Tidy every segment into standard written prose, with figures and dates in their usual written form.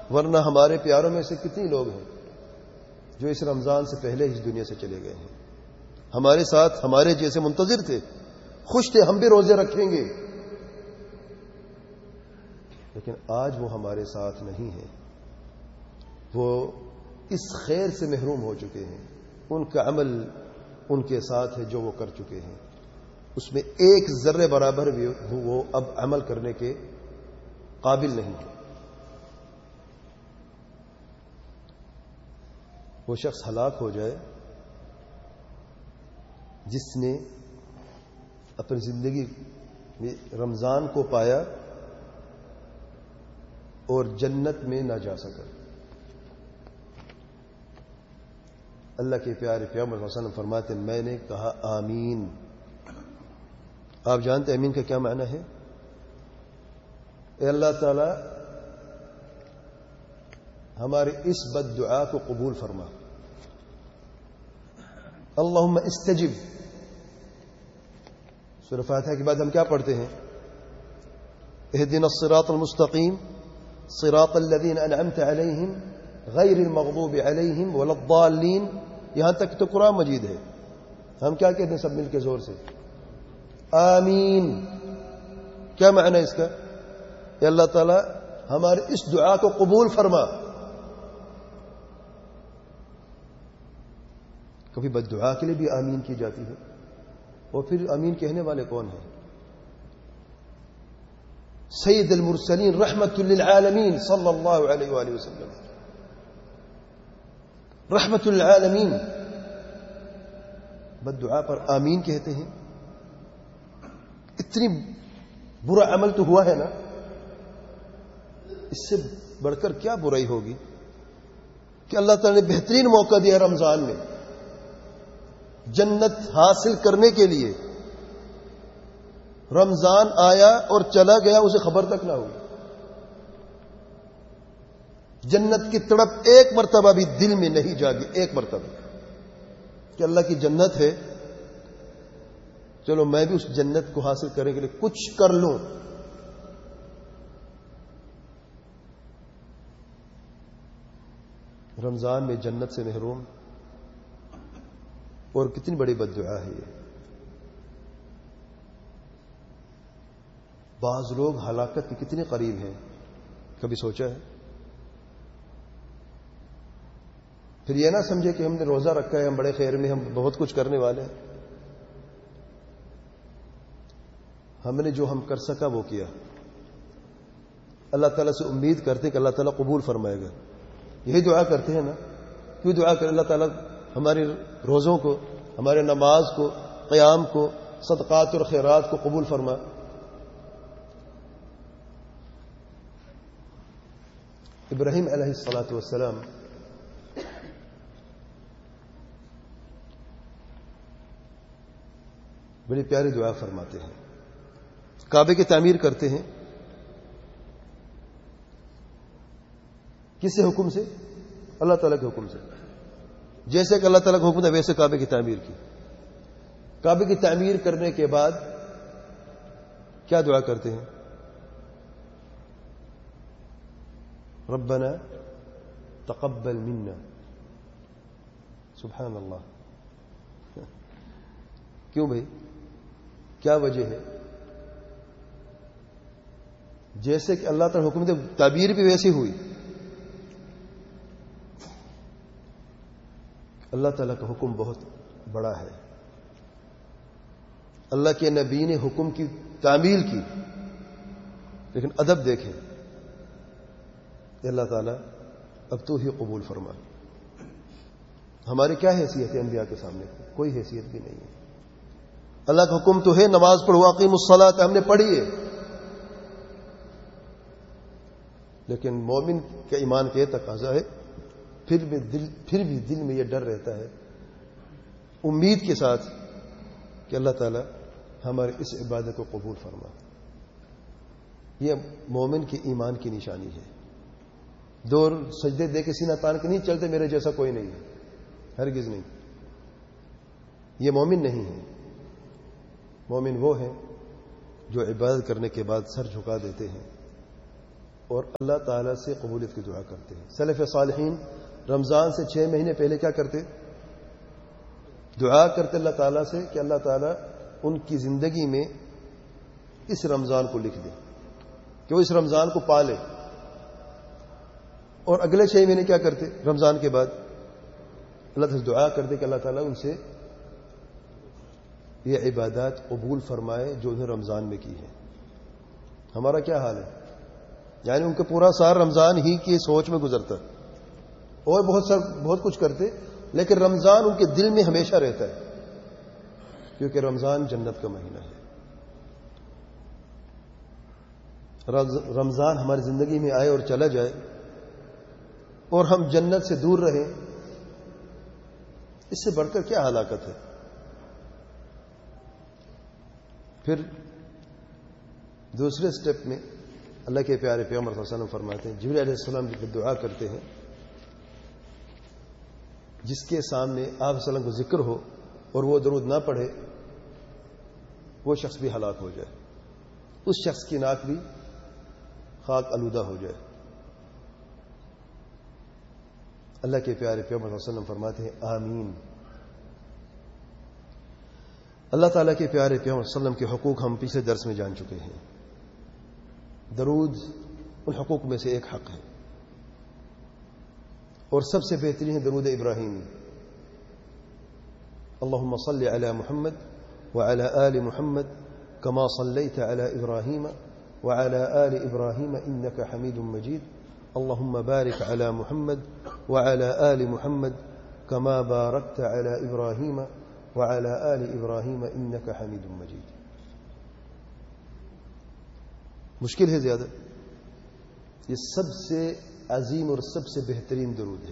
ورنہ ہمارے پیاروں میں سے کتنی لوگ ہیں جو اس رمضان سے پہلے اس دنیا سے چلے گئے ہیں، ہمارے ساتھ ہمارے جیسے منتظر تھے، خوش تھے ہم بھی روزے رکھیں گے، لیکن آج وہ ہمارے ساتھ نہیں ہیں، وہ اس خیر سے محروم ہو چکے ہیں، ان کا عمل ان کے ساتھ ہے جو وہ کر چکے ہیں، اس میں ایک ذرے برابر بھی وہ اب عمل کرنے کے قابل نہیں ہے۔ وہ شخص ہلاک ہو جائے جس نے اپنی زندگی میں رمضان کو پایا اور جنت میں نہ جا سکا۔ اللہ کے پیارے پیغمبر صلی اللہ علیہ وسلم فرماتے ہیں میں نے کہا آمین۔ آپ جانتے ہیں آمین کا کیا معنی ہے؟ اے اللہ تعالی ہماری اس بد دعا کو قبول فرما، اللہم استجب۔ سورہ فاتحہ کے بعد ہم کیا پڑھتے ہیں؟ اہدنا الصراط المستقیم صراط الذین انعمت علیہم غیر المغضوب علیہم ولا الضالین۔ یہاں تک تو قرآن مجید ہے، ہم کیا کہتے ہیں سب مل کے زور سے؟ آمین۔ کیا معنی اس کا؟ اے اللہ تعالی ہماری اس دعا کو قبول فرما۔ کبھی بد دعا کے لیے بھی آمین کی جاتی ہے، اور پھر آمین کہنے والے کون ہیں؟ سید المرسلین رحمت للعالمین صلی اللہ علیہ وآلہ وسلم، رحمت للعالمین، بد دعا پر آمین کہتے ہیں۔ اتنی برا عمل تو ہوا ہے نا، اس سے بڑھ کر کیا برائی ہوگی کہ اللہ تعالی نے بہترین موقع دیا رمضان میں جنت حاصل کرنے کے لیے، رمضان آیا اور چلا گیا، اسے خبر تک نہ ہوئی، جنت کی تڑپ ایک مرتبہ بھی دل میں نہیں جاگی، ایک مرتبہ کہ اللہ کی جنت ہے، چلو میں بھی اس جنت کو حاصل کرنے کے لیے کچھ کر لوں۔ رمضان میں جنت سے محروم، اور کتنی بڑی بد دعا ہے یہ۔ بعض لوگ ہلاکت کے کتنے قریب ہیں، کبھی سوچا ہے؟ پھر یہ نہ سمجھے کہ ہم نے روزہ رکھا ہے، ہم بڑے خیر میں، ہم بہت کچھ کرنے والے ہیں۔ ہم نے جو ہم کر سکا وہ کیا، اللہ تعالیٰ سے امید کرتے ہیں کہ اللہ تعالیٰ قبول فرمائے گا، یہی دعا کرتے ہیں نا۔ کیوں دعا کریں اللہ تعالیٰ ہماری روزوں کو، ہمارے نماز کو، قیام کو، صدقات اور خیرات کو قبول فرما۔ ابراہیم علیہ الصلوۃ والسلام بڑی پیاری دعا فرماتے ہیں، کعبے کی تعمیر کرتے ہیں، کس حکم سے؟ اللہ تعالیٰ کے حکم سے، جیسے کہ اللہ تعالیٰ کا حکم تھا ویسے کعبے کی تعمیر کی۔ کعبے کی تعمیر کرنے کے بعد کیا دعا کرتے ہیں؟ ربنا تقبل منا، سبحان اللہ۔ کیوں بھائی، کیا وجہ ہے؟ جیسے کہ اللہ تعالیٰ حکم دے، تعبیر بھی ویسی ہوئی۔ اللہ تعالیٰ کا حکم بہت بڑا ہے، اللہ کے نبی نے حکم کی تعمیل کی، لیکن ادب دیکھیں، اللہ تعالیٰ اب تو ہی قبول فرما۔ ہماری کیا حیثیت ہے انبیاء کے سامنے؟ کوئی حیثیت بھی نہیں ہے۔ اللہ کا حکم تو ہے نماز پڑھو، اقیموا الصلاۃ، ہم نے پڑھی ہے، لیکن مومن کے ایمان کے تقاضا ہے، پھر بھی دل میں یہ ڈر رہتا ہے، امید کے ساتھ کہ اللہ تعالیٰ ہمارے اس عبادت کو قبول فرما۔ یہ مومن کے ایمان کی نشانی ہے۔ دور سجدے دے کے سینہ تان کے نہیں چلتے میرے جیسا کوئی نہیں ہے، ہرگز نہیں، یہ مومن نہیں ہے۔ مومن وہ ہے جو عبادت کرنے کے بعد سر جھکا دیتے ہیں، اور اللہ تعالیٰ سے قبولیت کی دعا کرتے ہیں. سلف صالحین رمضان سے 6 مہینے پہلے کیا کرتے؟ دعا کرتے اللہ تعالیٰ سے کہ اللہ تعالیٰ ان کی زندگی میں اس رمضان کو لکھ دے, کہ وہ اس رمضان کو پالے. اور اگلے 6 مہینے کیا کرتے؟ رمضان کے بعد اللہ تعالیٰ سے دعا کرتے کہ اللہ تعالیٰ ان سے یہ عبادات قبول فرمائے جو انہیں رمضان میں کی ہے. ہمارا کیا حال ہے؟ یعنی ان کا پورا سال رمضان ہی کی سوچ میں گزرتا, اور بہت کچھ کرتے, لیکن رمضان ان کے دل میں ہمیشہ رہتا ہے, کیونکہ رمضان جنت کا مہینہ ہے. رمضان ہماری زندگی میں آئے اور چلا جائے اور ہم جنت سے دور رہیں, اس سے بڑھ کر کیا ہلاکت ہے. پھر دوسرے سٹیپ میں اللہ کے پیارے پیغمبر صلی اللہ علیہ وسلم فرماتے ہیں, جبریل علیہ السلام جب دعا کرتے ہیں, جس کے سامنے آپ صلی اللہ علیہ وسلم کو ذکر ہو اور وہ درود نہ پڑھے, وہ شخص بھی ہلاک ہو جائے, اس شخص کی ناک بھی خاک آلودہ ہو جائے. اللہ کے پیارے پیغمبر صلی اللہ علیہ وسلم فرماتے ہیں آمین. اللہ تعالیٰ کے پیارے پیغمبر صلی اللہ علیہ وسلم کے حقوق ہم پچھلے درس میں جان چکے ہیں. درود ان حقوق میں سے ایک حق ہے, اور سب سے بہترین ہے درود ابراہیم. اللہم صلی علی محمد وعلی آل محمد کما صلیت علی ابراہیم وعلی آل ابراہیم انک حمید مجید. اللہم بارک علی محمد وعلی آل محمد کما بارکت علی ابراہیم وعلی آل ابراہیم انک حمید مجید. مشکل ہے زیادہ؟ یہ سب سے عظیم اور سب سے بہترین درود ہے.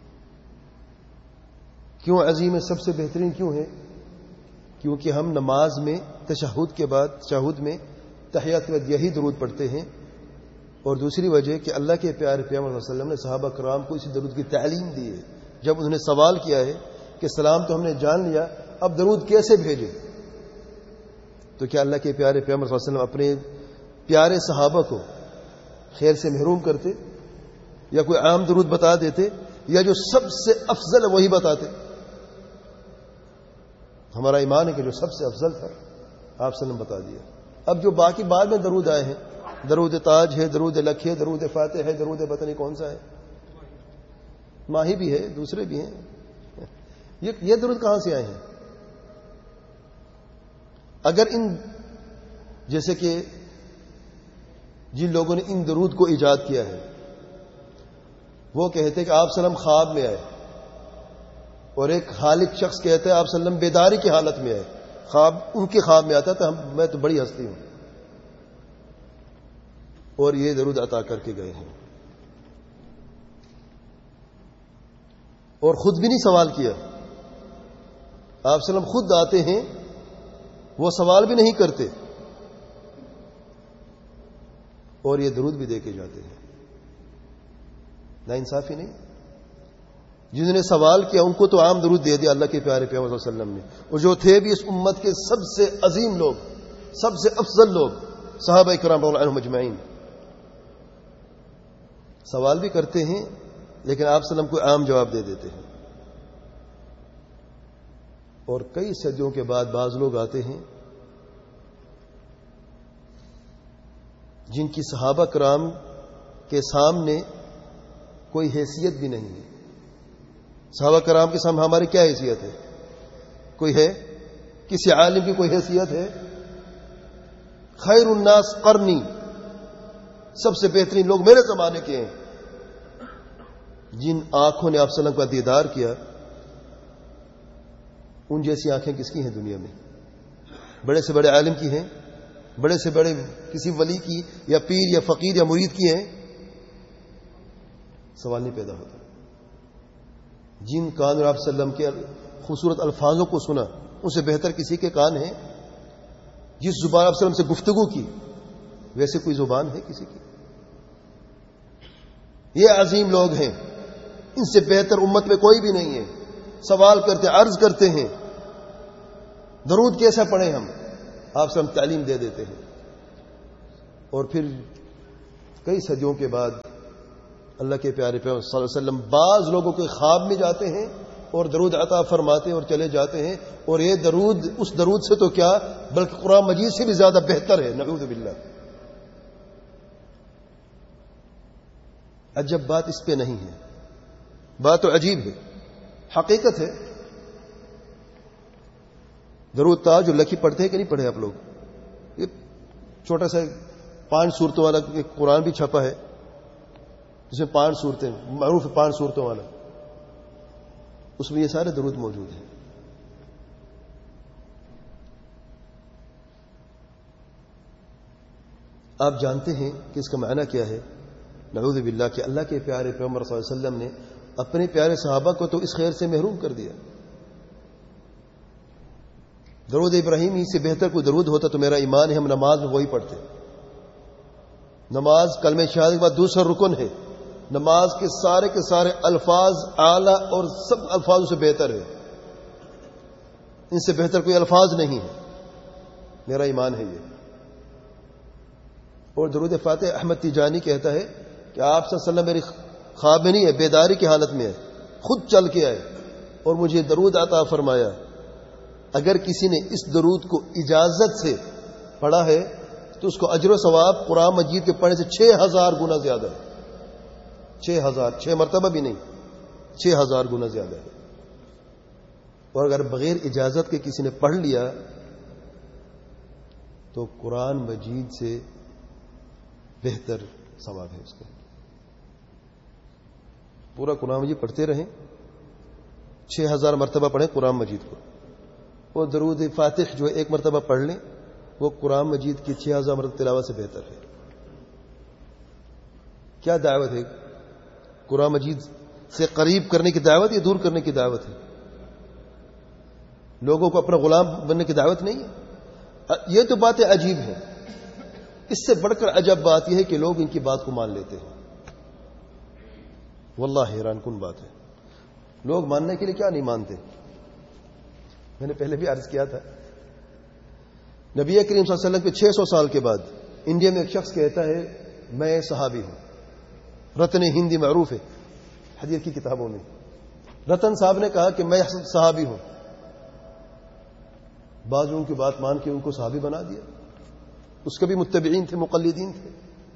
کیوں عظیم ہے, سب سے بہترین کیوں ہے؟ کیونکہ ہم نماز میں تشہد کے بعد, تشہد میں تحیات کے بعد یہی درود پڑھتے ہیں. اور دوسری وجہ کہ اللہ کے پیارے پیغمبر صلی اللہ علیہ وسلم نے صحابہ کرام کو اسی درود کی تعلیم دی ہے. جب انہوں نے سوال کیا ہے کہ سلام تو ہم نے جان لیا, اب درود کیسے بھیجیں, تو کیا اللہ کے پیارے پیغمبر صلی اللہ علیہ وسلم اپنے پیارے صحابہ کو خیر سے محروم کرتے, یا کوئی عام درود بتا دیتے, یا جو سب سے افضل ہے وہی بتاتے؟ ہمارا ایمان ہے کہ جو سب سے افضل تھا آپ صلی اللہ علیہ وسلم بتا دیا. اب جو باقی بعد میں درود آئے ہیں, درود تاج ہے, درود لکھ ہے, درود فاتح ہے, درود پتہ نہیں کون سا ہے, ماہی بھی ہے, دوسرے بھی ہیں, یہ درود کہاں سے آئے ہیں؟ اگر ان جیسے کہ جن لوگوں نے ان درود کو ایجاد کیا ہے وہ کہتے ہیں کہ آپ صلی اللہ علیہ وسلم خواب میں آئے, اور ایک خالق شخص کہتا ہے آپ صلی اللہ علیہ وسلم بیداری کی حالت میں آئے, خواب ان کے خواب میں آتا تھا, میں تو بڑی ہستی ہوں, اور یہ درود عطا کر کے گئے ہیں. اور خود بھی نہیں سوال کیا, آپ صلی اللہ علیہ وسلم خود آتے ہیں, وہ سوال بھی نہیں کرتے, اور یہ درود بھی دے کے جاتے ہیں. نا انصافی نہیں؟ جنہوں نے سوال کیا ان کو تو عام درود دے دیا اللہ کے پیارے پیغمبر صلی اللہ علیہ وسلم نے, اور جو تھے بھی اس امت کے سب سے عظیم لوگ, سب سے افضل لوگ, صحابہ کرام رضی اللہ عنہم اجمعین, سوال بھی کرتے ہیں لیکن آپ صلی اللہ علیہ وسلم کو عام جواب دے دیتے ہیں. اور کئی صدیوں کے بعد بعض لوگ آتے ہیں جن کی صحابہ کرام کے سامنے کوئی حیثیت بھی نہیں ہے. صحابہ کرام کے سامنے ہماری کیا حیثیت ہے؟ کوئی ہے؟ کسی عالم کی کوئی حیثیت ہے؟ خیر الناس قرنی, سب سے بہترین لوگ میرے زمانے کے ہیں. جن آنکھوں نے آپ صلی اللہ علیہ وسلم کا دیدار کیا, ان جیسی آنکھیں کس کی ہیں دنیا میں؟ بڑے سے بڑے عالم کی ہیں, بڑے سے بڑے کسی ولی کی یا پیر یا فقیر یا مرید کی ہیں؟ سوال نہیں پیدا ہوتا. جن کان اور آپ صلی اللہ علیہ وسلم کے خوبصورت الفاظوں کو سنا, ان سے بہتر کسی کے کان ہیں؟ جس زبان آپ صلی اللہ علیہ وسلم سے گفتگو کی, ویسے کوئی زبان ہے کسی کی؟ یہ عظیم لوگ ہیں, ان سے بہتر امت میں کوئی بھی نہیں ہے. سوال کرتے, عرض کرتے ہیں درود کیسا پڑھیں ہم, آپ سے ہم تعلیم دے دیتے ہیں. اور پھر کئی صدیوں کے بعد اللہ کے پیارے پیغمبر صلی اللہ علیہ وسلم بعض لوگوں کے خواب میں جاتے ہیں اور درود عطا فرماتے ہیں اور چلے جاتے ہیں، اور یہ درود اس درود سے تو کیا بلکہ قرآن مجید سے بھی زیادہ بہتر ہے، نعوذ باللہ۔ عجب بات اس پہ نہیں ہے، بات تو عجیب ہے، حقیقت ہے۔ درود تاج جو لکھی پڑھتے ہیں کہ نہیں پڑھے آپ لوگ؟ یہ چھوٹا سا 5 صورتوں والا قرآن بھی چھپا ہے، جس میں 5 صورتیں معروف 5 صورتوں والا، اس میں یہ سارے درود موجود ہیں۔ آپ جانتے ہیں کہ اس کا معنی کیا ہے؟ نعوذ باللہ کہ اللہ کے پیارے پیغمبر صلی اللہ علیہ وسلم نے اپنے پیارے صحابہ کو تو اس خیر سے محروم کر دیا۔ درود ابراہیمی سے بہتر کوئی درود ہوتا تو میرا ایمان ہے ہم نماز میں وہی پڑھتے۔ نماز کلمہ شہادت کے بعد دوسرا رکن ہے، نماز کے سارے الفاظ اعلیٰ اور سب الفاظوں سے بہتر ہے، ان سے بہتر کوئی الفاظ نہیں ہے، میرا ایمان ہے یہ۔ اور درود فاتح احمد تیجانی کہتا ہے کہ آپ صلی اللہ علیہ وسلم میری خواب میں نہیں ہے، بیداری کی حالت میں ہے، خود چل کے آئے اور مجھے درود عطا فرمایا۔ اگر کسی نے اس درود کو اجازت سے پڑھا ہے تو اس کو اجر و ثواب قرآن مجید کے پڑھنے سے 6000 گنا زیادہ ہے، 6000، 6 مرتبہ بھی نہیں، 6000 گنا زیادہ ہے۔ اور اگر بغیر اجازت کے کسی نے پڑھ لیا تو قرآن مجید سے بہتر ثواب ہے اس کا۔ پورا قرآن مجید پڑھتے رہیں، 6000 مرتبہ پڑھیں قرآن مجید کو، وہ درود فاتح جو 1 مرتبہ پڑھ لیں وہ قرآن مجید کی 6000 مرتبہ تلاوت سے بہتر ہے۔ کیا دعوت ہے؟ قرآن مجید سے قریب کرنے کی دعوت یا دور کرنے کی دعوت ہے؟ لوگوں کو اپنا غلام بننے کی دعوت نہیں ہے؟ یہ تو باتیں عجیب ہیں۔ اس سے بڑھ کر عجب بات یہ ہے کہ لوگ ان کی بات کو مان لیتے ہیں۔ واللہ حیران کن بات ہے، لوگ ماننے کے لیے کیا نہیں مانتے۔ میں نے پہلے بھی عرض کیا تھا، نبی کریم صلی اللہ علیہ وسلم کے 600 سال کے بعد انڈیا میں ایک شخص کہتا ہے میں صحابی ہوں۔ رتن ہندی معروف ہے حدیث کی کتابوں میں، رتن صاحب نے کہا کہ میں صحابی ہوں۔ بعض لوگوں کی بات مان کے ان کو صحابی بنا دیا، اس کے بھی متبعین تھے، مقلدین تھے۔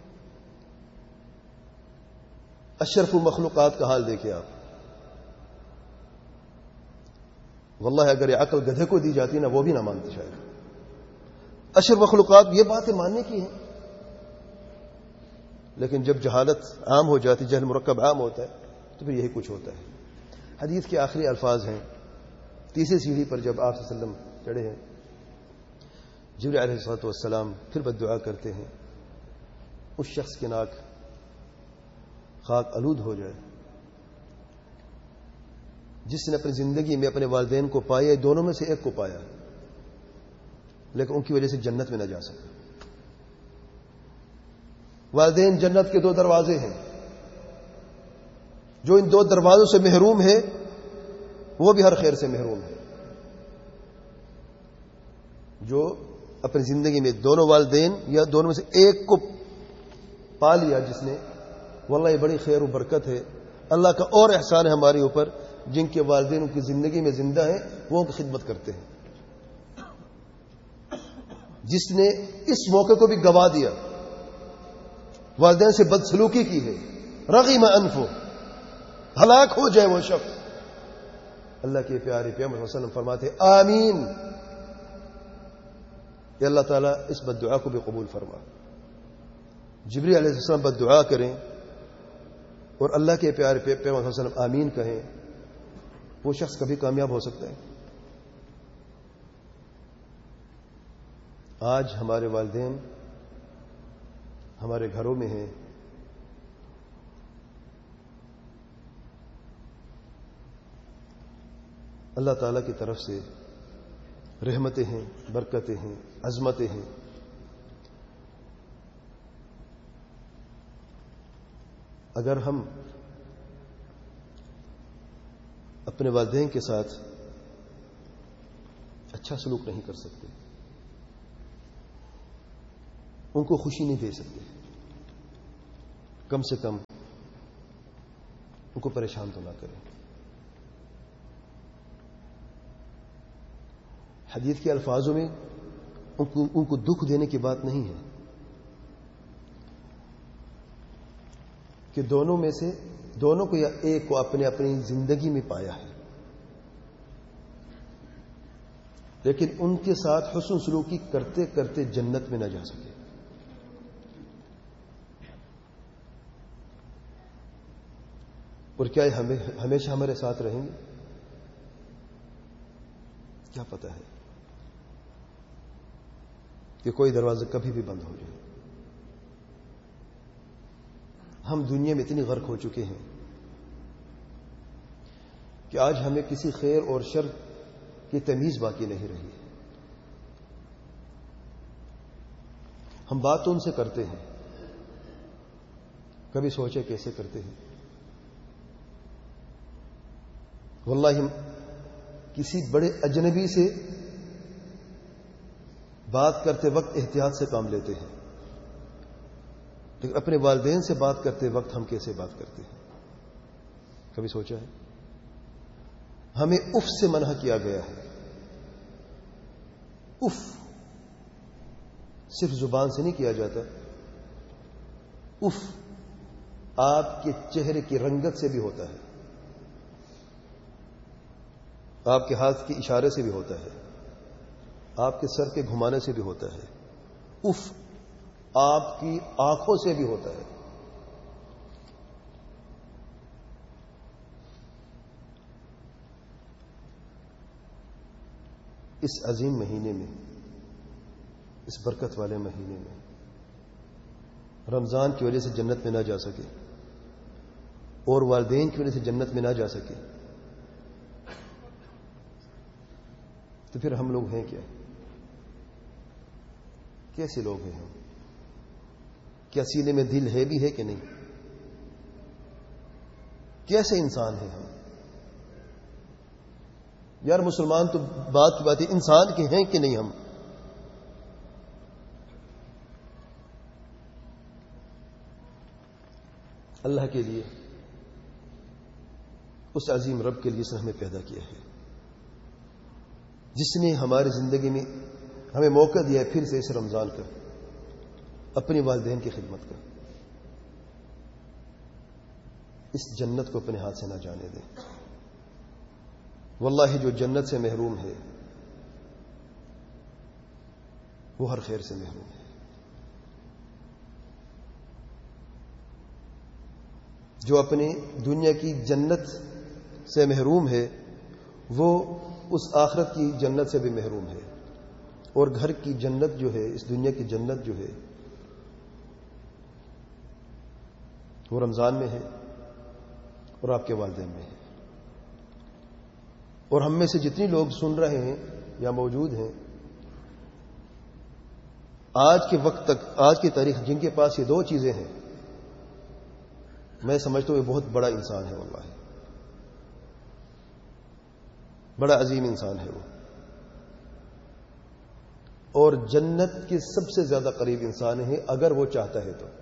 اشرف المخلوقات کا حال دیکھیں آپ۔ واللہ اگر یہ عقل گدھے کو دی جاتی نا وہ بھی نہ مانتے شاید۔ اشرف مخلوقات یہ باتیں ماننے کی ہیں، لیکن جب جہالت عام ہو جاتی، جہل مرکب عام ہوتا ہے تو پھر یہی کچھ ہوتا ہے۔ حدیث کے آخری الفاظ ہیں، تیسری سیڑھی پر جب آپ صلی اللہ علیہ وسلم چڑھے ہیں، جبرائیل علیہ الصلوۃ والسلام پھر بددعا کرتے ہیں اس شخص کے ناک خاک آلود ہو جائے جس نے اپنی زندگی میں اپنے والدین کو پایا، دونوں میں سے ایک کو پایا لیکن ان کی وجہ سے جنت میں نہ جا سکا۔ والدین جنت کے 2 دروازے ہیں، جو ان 2 دروازوں سے محروم ہے وہ بھی ہر خیر سے محروم ہے۔ جو اپنی زندگی میں دونوں والدین یا دونوں میں سے ایک کو پا لیا جس نے، واللہ یہ بڑی خیر و برکت ہے، اللہ کا اور احسان ہے ہمارے اوپر۔ جن کے والدین ان کی زندگی میں زندہ ہیں وہ ان کی خدمت کرتے ہیں۔ جس نے اس موقع کو بھی گوا دیا، والدین سے بدسلوکی کی ہے، رغم انفو، ہلاک ہو جائے وہ شخص۔ اللہ کے پیارے پیغمبر صلی اللہ علیہ وسلم فرماتے آمین، کہ اللہ تعالیٰ اس بددعا کو بھی قبول فرما۔ جبریل علیہ السلام بددعا کریں اور اللہ کے پیارے پیغمبر صلی اللہ علیہ وسلم آمین کہیں، وہ شخص کبھی کامیاب ہو سکتا ہے؟ آج ہمارے والدین ہمارے گھروں میں ہیں، اللہ تعالیٰ کی طرف سے رحمتیں ہیں، برکتیں ہیں، عظمتیں ہیں۔ اگر ہم اپنے والدین کے ساتھ اچھا سلوک نہیں کر سکتے، ان کو خوشی نہیں دے سکتے، کم سے کم ان کو پریشان تو نہ کریں. حدیث کے الفاظوں میں ان کو دکھ دینے کی بات نہیں ہے کہ دونوں میں سے دونوں کو یا ایک کو اپنی زندگی میں پایا ہے، لیکن ان کے ساتھ حسن سلوکی کرتے کرتے جنت میں نہ جا سکے. اور کیا یہ ہمیشہ ہمارے ساتھ رہیں گے؟ کیا پتہ ہے کہ کوئی دروازہ کبھی بھی بند ہو جائے. ہم دنیا میں اتنی غرق ہو چکے ہیں کہ آج ہمیں کسی خیر اور شر کی تمیز باقی نہیں رہی. ہم بات تو ان سے کرتے ہیں، کبھی سوچے کیسے کرتے ہیں؟ واللہ ہم کسی بڑے اجنبی سے بات کرتے وقت احتیاط سے کام لیتے ہیں، لیکن اپنے والدین سے بات کرتے وقت ہم کیسے بات کرتے ہیں؟ کبھی سوچا ہے؟ ہمیں اف سے منع کیا گیا ہے. اف صرف زبان سے نہیں کیا جاتا، اف آپ کے چہرے کی رنگت سے بھی ہوتا ہے، آپ کے ہاتھ کے اشارے سے بھی ہوتا ہے، آپ کے سر کے گھمانے سے بھی ہوتا ہے. اف آپ کی آنکھوں سے بھی ہوتا ہے. اس عظیم مہینے میں، اس برکت والے مہینے میں، رمضان کی وجہ سے جنت میں نہ جا سکے اور والدین کی وجہ سے جنت میں نہ جا سکے تو پھر ہم لوگ ہیں کیا؟ کیسے لوگ ہیں ہم؟ کیا سینے میں دل ہے بھی ہے کہ نہیں؟ کیسے انسان ہیں ہم؟ یار مسلمان تو بات کی بات ہے، انسان کے ہیں کہ نہیں ہم؟ اللہ کے لیے، اس عظیم رب کے لیے جس نے ہمیں پیدا کیا ہے، جس نے ہماری زندگی میں ہمیں موقع دیا ہے پھر سے اس رمضان کا، اپنی والدین کی خدمت کا، اس جنت کو اپنے ہاتھ سے نہ جانے دیں. واللہ جو جنت سے محروم ہے وہ ہر خیر سے محروم ہے. جو اپنی دنیا کی جنت سے محروم ہے وہ اس آخرت کی جنت سے بھی محروم ہے. اور گھر کی جنت جو ہے، اس دنیا کی جنت جو ہے وہ رمضان میں ہے اور آپ کے والدین میں ہے. اور ہم میں سے جتنی لوگ سن رہے ہیں یا موجود ہیں آج کے وقت تک، آج کی تاریخ، جن کے پاس یہ دو چیزیں ہیں، میں سمجھتا ہوں یہ بہت بڑا انسان ہے. واللہ بڑا عظیم انسان ہے وہ، اور جنت کے سب سے زیادہ قریب انسان ہے اگر وہ چاہتا ہے تو.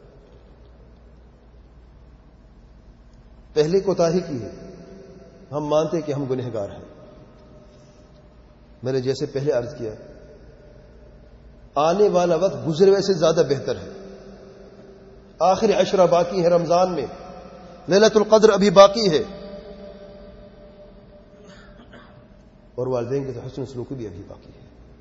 پہلے کوتاہی کی ہے، ہم مانتے کہ ہم گنہگار ہیں. میں نے جیسے پہلے عرض کیا، آنے والا وقت گزرے ہوئے سے زیادہ بہتر ہے. آخری عشرہ باقی ہے رمضان میں، لیلۃ القدر ابھی باقی ہے، اور والدین کے حسن سلوک بھی ابھی باقی ہے.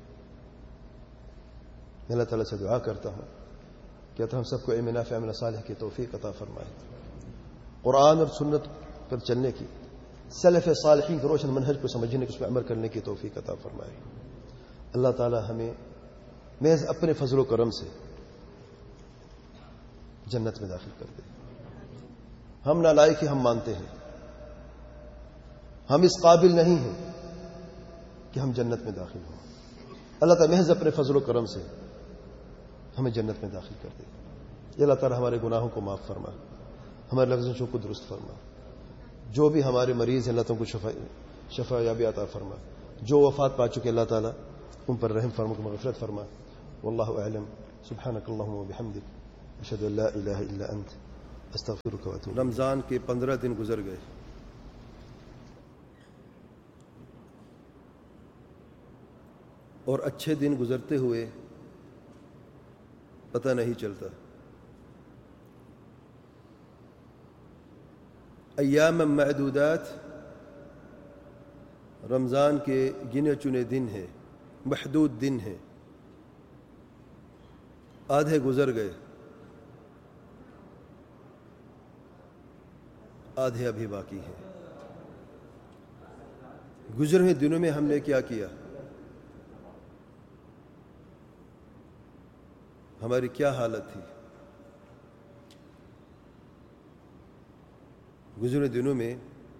میں اللہ تعالیٰ سے دعا کرتا ہوں کہ ہم سب کو علم نافع عمل صالح کی توفیق عطا فرمائے، قرآن اور سنت پر چلنے کی، سلف صالحین کے روشن منہج کو سمجھنے کی، اس پر عمل کرنے کی توفیق عطا فرمائے. اللہ تعالیٰ ہمیں محض اپنے فضل و کرم سے جنت میں داخل کر دے. ہم نالائق ہیں، ہم مانتے ہیں، ہم اس قابل نہیں ہیں کہ ہم جنت میں داخل ہوں. اللہ تعالیٰ محض اپنے فضل و کرم سے ہمیں جنت میں داخل کر دے. اللہ تعالیٰ ہمارے گناہوں کو معاف فرما، ہمارے لفظوں کو درست فرما. جو بھی ہمارے مریض ہیں اللہ تعالیٰ کو شفا یابی عطا فرما. جو وفات پا چکے اللہ تعالیٰ ان پر رحم فرما، مغفرت فرما. واللہ اعلم. سبحانک اللہم و بحمدک، اشہد ان لا الہ الا انت، استغفرک و اتوب۔ رمضان کے 15 دن گزر گئے، اور اچھے دن گزرتے ہوئے پتہ نہیں چلتا۔ ایام معدودات رمضان کے گنے چنے دن ہیں، محدود دن ہیں، آدھے گزر گئے، آدھے ابھی باقی ہیں۔ گزرے ہوئے دنوں میں ہم نے کیا کیا؟ ہماری کیا حالت تھی؟ گزرے دنوں میں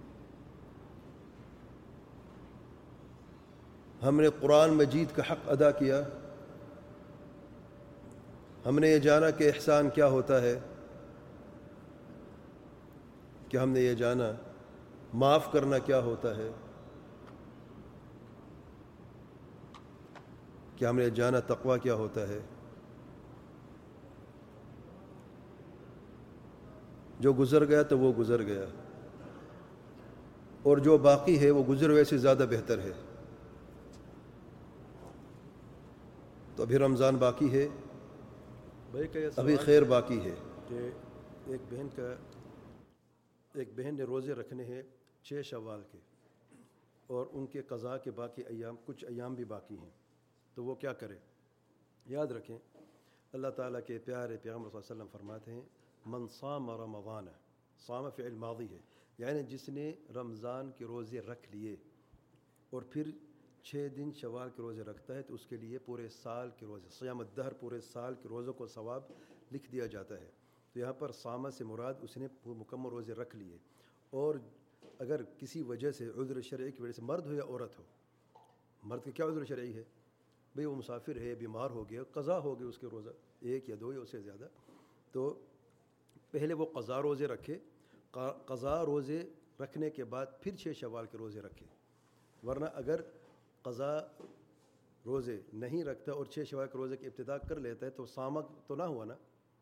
ہم نے قرآن مجید کا حق ادا کیا، ہم نے یہ جانا کہ احسان کیا ہوتا ہے، کہ ہم نے یہ جانا معاف کرنا کیا ہوتا ہے، کہ ہم نے جانا تقویٰ کیا ہوتا ہے۔ جو گزر گیا تو وہ گزر گیا، اور جو باقی ہے وہ گزر ہوئے سے زیادہ بہتر ہے۔ تو ابھی رمضان باقی ہے، ابھی خیر باقی ہے۔ کہ ایک بہن نے روزے رکھنے ہیں 6 شوال کے، اور ان کے قضاء کے باقی ایام، کچھ ایام بھی باقی ہیں، تو وہ کیا کرے؟ یاد رکھیں، اللہ تعالیٰ کے پیارے پیغمبر صلی اللہ علیہ وسلم فرماتے ہیں من صام رمضان، صام فعل ماضی ہے، یعنی جس نے رمضان کے روزے رکھ لیے اور پھر 6 دن شوال کے روزے رکھتا ہے تو اس کے لیے پورے سال کے روزے، صیام الدہر، پورے سال کے روزوں کو ثواب لکھ دیا جاتا ہے۔ تو یہاں پر صامہ سے مراد اس نے مکمل روزے رکھ لیے، اور اگر کسی وجہ سے عذر شرعی کی وجہ سے، مرد ہو یا عورت ہو، مرد کا کیا عذر شرعی ہے؟ بھئی وہ مسافر ہے، بیمار ہو گیا، قضا ہو گیا اس کے روزہ 1 یا 2 یا اس سے زیادہ، تو پہلے وہ قضا روزے رکھے، قضا روزے رکھنے کے بعد پھر 6 شوال کے روزے رکھے۔ ورنہ اگر قضا روزے نہیں رکھتا اور 6 شوال کے روزے کی ابتدا کر لیتا ہے تو صامہ تو نہ ہوا نا۔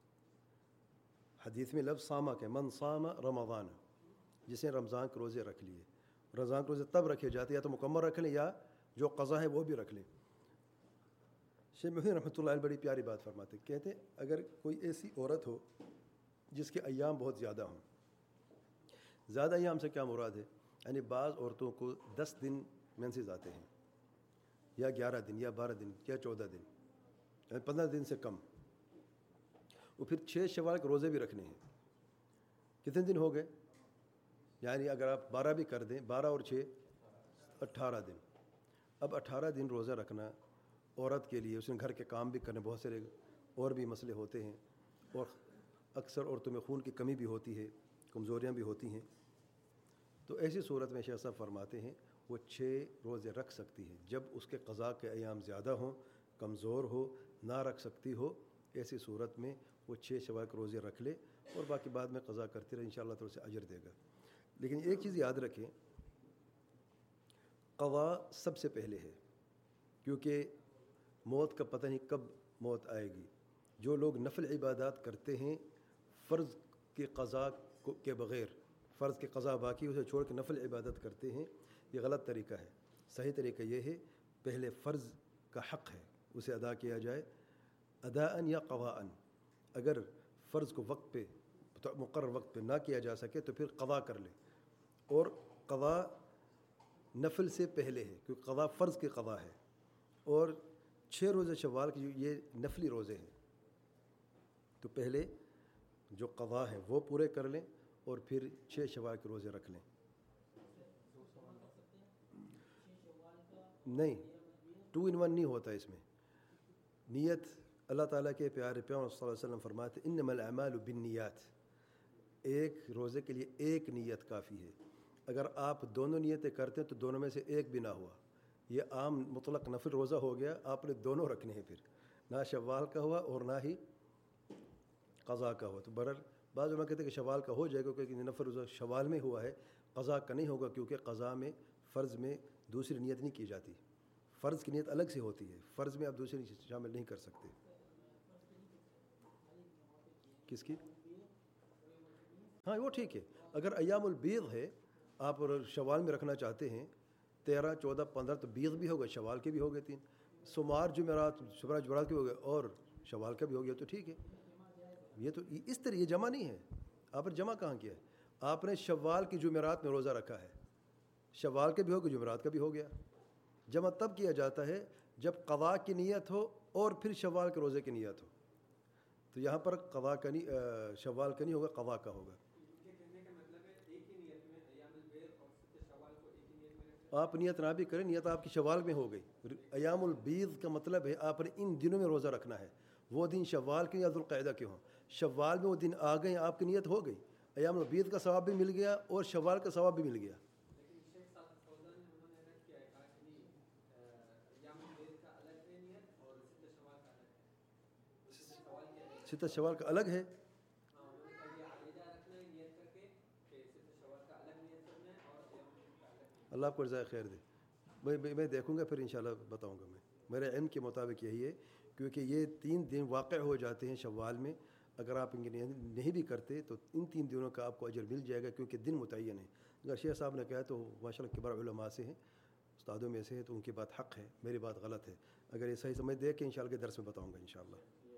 حدیث میں لفظ صامہ ہے، من صام رمضان، جس نے رمضان کے روزے رکھ لیے۔ رمضان کے روزے تب رکھے جاتے، یا تو مکمل رکھ لیں یا جو قضا ہے وہ بھی رکھ لیں۔ شیخ محی رحمۃ اللہ علیہ بڑی پیاری بات فرماتے، کہتے ہیں اگر کوئی ایسی عورت ہو جس کے ایام بہت زیادہ ہوں، زیادہ ایام سے کیا مراد ہے؟ یعنی بعض عورتوں کو 10 دن مینسز آتے ہیں، یا 11 دن یا 12 دن یا 14 دن، یعنی 15 دن سے کم، اور پھر 6 شوال کے روزے بھی رکھنے ہیں۔ کتنے دن ہو گئے؟ یعنی اگر آپ 12 بھی کر دیں، 12 اور 6 18 دن۔ اب 18 دن روزہ رکھنا عورت کے لیے، اس نے گھر کے کام بھی کرنے، بہت سارے اور بھی مسئلے ہوتے ہیں، اور اکثر عورتوں میں خون کی کمی بھی ہوتی ہے، کمزوریاں بھی ہوتی ہیں، تو ایسی صورت میں شیخ صاحب فرماتے ہیں وہ 6 روزے رکھ سکتی ہے جب اس کے قضاء کے ایام زیادہ ہوں، کمزور ہو، نہ رکھ سکتی ہو، ایسی صورت میں وہ 6 شوال کے روزے رکھ لے، اور باقی بعد میں قضا کرتی رہے، انشاءاللہ تعالی سے اجر دے گا۔ لیکن ایک چیز یاد رکھیں، قضاء سب سے پہلے ہے، کیونکہ موت کا پتہ نہیں کب موت آئے گی۔ جو لوگ نفل عبادات کرتے ہیں فرض کے قضاء کے بغیر، فرض کے قضاء باقی اسے چھوڑ کے نفل عبادت کرتے ہیں، یہ غلط طریقہ ہے۔ صحیح طریقہ یہ ہے پہلے فرض کا حق ہے اسے ادا کیا جائے، اداءً یا قضاءً۔ اگر فرض کو وقت پہ، مقرر وقت پہ نہ کیا جا سکے تو پھر قضا کر لے، اور قضا نفل سے پہلے ہے، کیونکہ قضا فرض کے قضا ہے، اور 6 روزے شوال کے یہ نفلی روزے ہیں، تو پہلے جو قضا ہے وہ پورے کر لیں اور پھر 6 شوال کے روزے رکھ لیں۔ نہیں، 2 in 1 نہیں ہوتا اس میں۔ نیت، اللہ تعالیٰ کے پیارے پیغمبر صلی اللہ علیہ وسلم فرماتے ہیں انما الاعمال بالنیات، ایک روزے کے لیے ایک نیت کافی ہے۔ اگر آپ دونوں نیتیں کرتے ہیں تو دونوں میں سے ایک بھی نہ ہوا، یہ عام مطلق نفل روزہ ہو گیا، آپ نے دونوں رکھنے ہیں، پھر نہ شوال کا ہوا اور نہ ہی قضا کا ہوا۔ تو برر بعض علماء کہتے ہیں کہ شوال کا ہو جائے گا کیونکہ نفل روزہ شوال میں ہوا ہے، قضا کا نہیں ہوگا کیونکہ قضا میں، فرض میں دوسری نیت نہیں کی جاتی، فرض کی نیت الگ سے ہوتی ہے، فرض میں آپ دوسری نیت شامل نہیں کر سکتے۔ کس کی؟ ہاں وہ ٹھیک ہے. اگر ایام البیض ہے آپ شوال میں رکھنا چاہتے ہیں 13 14 15 تو بیض بھی ہو گئے, شوال کے بھی ہو گئے 3, سمار جمعرات جمعرات کے ہو گئے اور شوال کا بھی ہو گیا تو ٹھیک ہے. یہ تو اس طرح یہ جمع نہیں ہے. آپ نے جمع کہاں کیا ہے؟ آپ نے شوال کی جمعرات میں روزہ رکھا ہے, شوال کے بھی ہو گیا جمعرات کا بھی ہو گیا. جمع تب کیا جاتا ہے جب قضاء کی نیت ہو اور پھر شوال کے روزے کی نیت ہو. تو یہاں پر قضاء کا نہیں, شوال کا نہیں ہوگا, قضاء کا ہوگا. آپ نیت نہ بھی کریں, نیت آپ کی شوال میں ہو گئی. ایام البیض کا مطلب ہے آپ نے ان دنوں میں روزہ رکھنا ہے, وہ دن شوال کے یا ذوالقعدہ کے ہوں. شوال میں وہ دن آ گئے, آپ کی نیت ہو گئی, ایام البیض کا ثواب بھی مل گیا اور شوال کا ثواب بھی مل گیا. ستہ شوال کا الگ ہے. اللہ آپ کو جزائے خیر دے. میں دیکھوں گا پھر انشاءاللہ بتاؤں گا. میرے علم کے مطابق یہی ہے, کیونکہ یہ 3 دن واقع ہو جاتے ہیں شوال میں. اگر آپ ان کی نہیں بھی کرتے تو ان 3 دنوں کا آپ کو اجر مل جائے گا, کیونکہ دن متعین ہے. اگر شیخ صاحب نے کہا تو ماشاءاللہ کبار علماء سے ہیں, استادوں میں سے ہے, تو ان کی بات حق ہے, میری بات غلط ہے. اگر یہ صحیح سمجھ دے کے انشاءاللہ کے درس میں بتاؤں گا انشاءاللہ.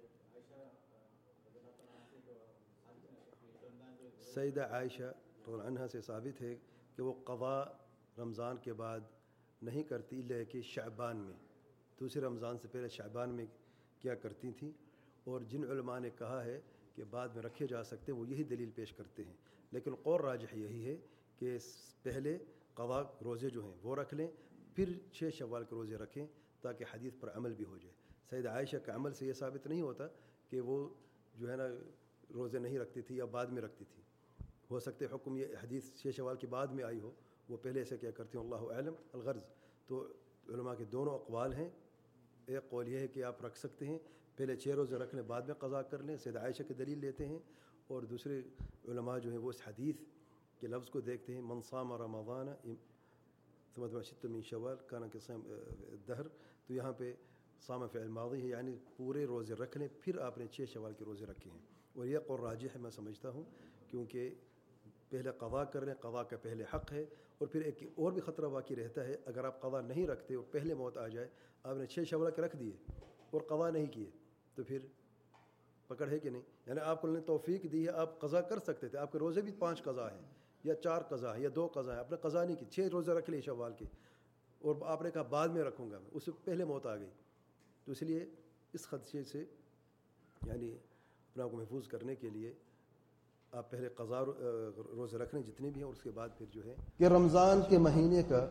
سیدہ عائشہ رضی اللہ عنہا سے ثابت ہے کہ وہ قضاء رمضان کے بعد نہیں کرتی الا کہ شعبان میں, دوسرے رمضان سے پہلے شعبان میں کیا کرتی تھیں. اور جن علماء نے کہا ہے کہ بعد میں رکھے جا سکتے وہ یہی دلیل پیش کرتے ہیں. لیکن قول راجح یہی ہے کہ پہلے قضاء روزے جو ہیں وہ رکھ لیں, پھر 6 شوال کے روزے رکھیں تاکہ حدیث پر عمل بھی ہو جائے. سیدہ عائشہ کا عمل سے یہ ثابت نہیں ہوتا کہ وہ جو ہے نا روزے نہیں رکھتی تھی یا بعد میں رکھتی تھی. ہو سکتے حکم یہ حدیث 6 شوال کے بعد میں آئی ہو, وہ پہلے ایسے کیا کرتی ہیں, اللہ اعلم. الغرض تو علماء کے دونوں اقوال ہیں. ایک قول یہ ہے کہ آپ رکھ سکتے ہیں, پہلے 6 روزے رکھ لیں, بعد میں قضا کر لیں, سیدہ عائشہ کی دلیل لیتے ہیں. اور دوسرے علماء جو ہیں وہ اس حدیث کے لفظ کو دیکھتے ہیں, من صام رمضان ثم ست من شوال کانا کے دہر. تو یہاں پہ صام فعل ماضی ہے, یعنی پورے روزے رکھ لیں, پھر آپ نے 6 شوال کے روزے رکھے ہیں. اور یہ قول راجح ہے میں سمجھتا ہوں, کیونکہ پہلے قضا کر لیں, قضا کا پہلے حق ہے. اور پھر ایک اور بھی خطرہ باقی رہتا ہے, اگر آپ قضا نہیں رکھتے اور پہلے موت آ جائے, آپ نے 6 شوال کے رکھ دیے اور قضا نہیں کیے, تو پھر پکڑ ہے کہ نہیں. یعنی آپ کو نے توفیق دی ہے, آپ قضا کر سکتے تھے, آپ کے روزے بھی 5 قضا ہیں یا 4 قضا ہیں یا 2 قضا ہیں, آپ نے قضا نہیں کی, 6 روزے رکھ لیے شوال کے, اور آپ نے کہا بعد میں رکھوں گا, اس سے پہلے موت آ گئی. تو اس لیے اس خدشے سے یعنی اپنا کو محفوظ کرنے کے لیے آپ پہلے قضا روزے رکھنے جتنے بھی ہیں, اور اس کے بعد پھر جو ہے کہ رمضان کے مہینے کا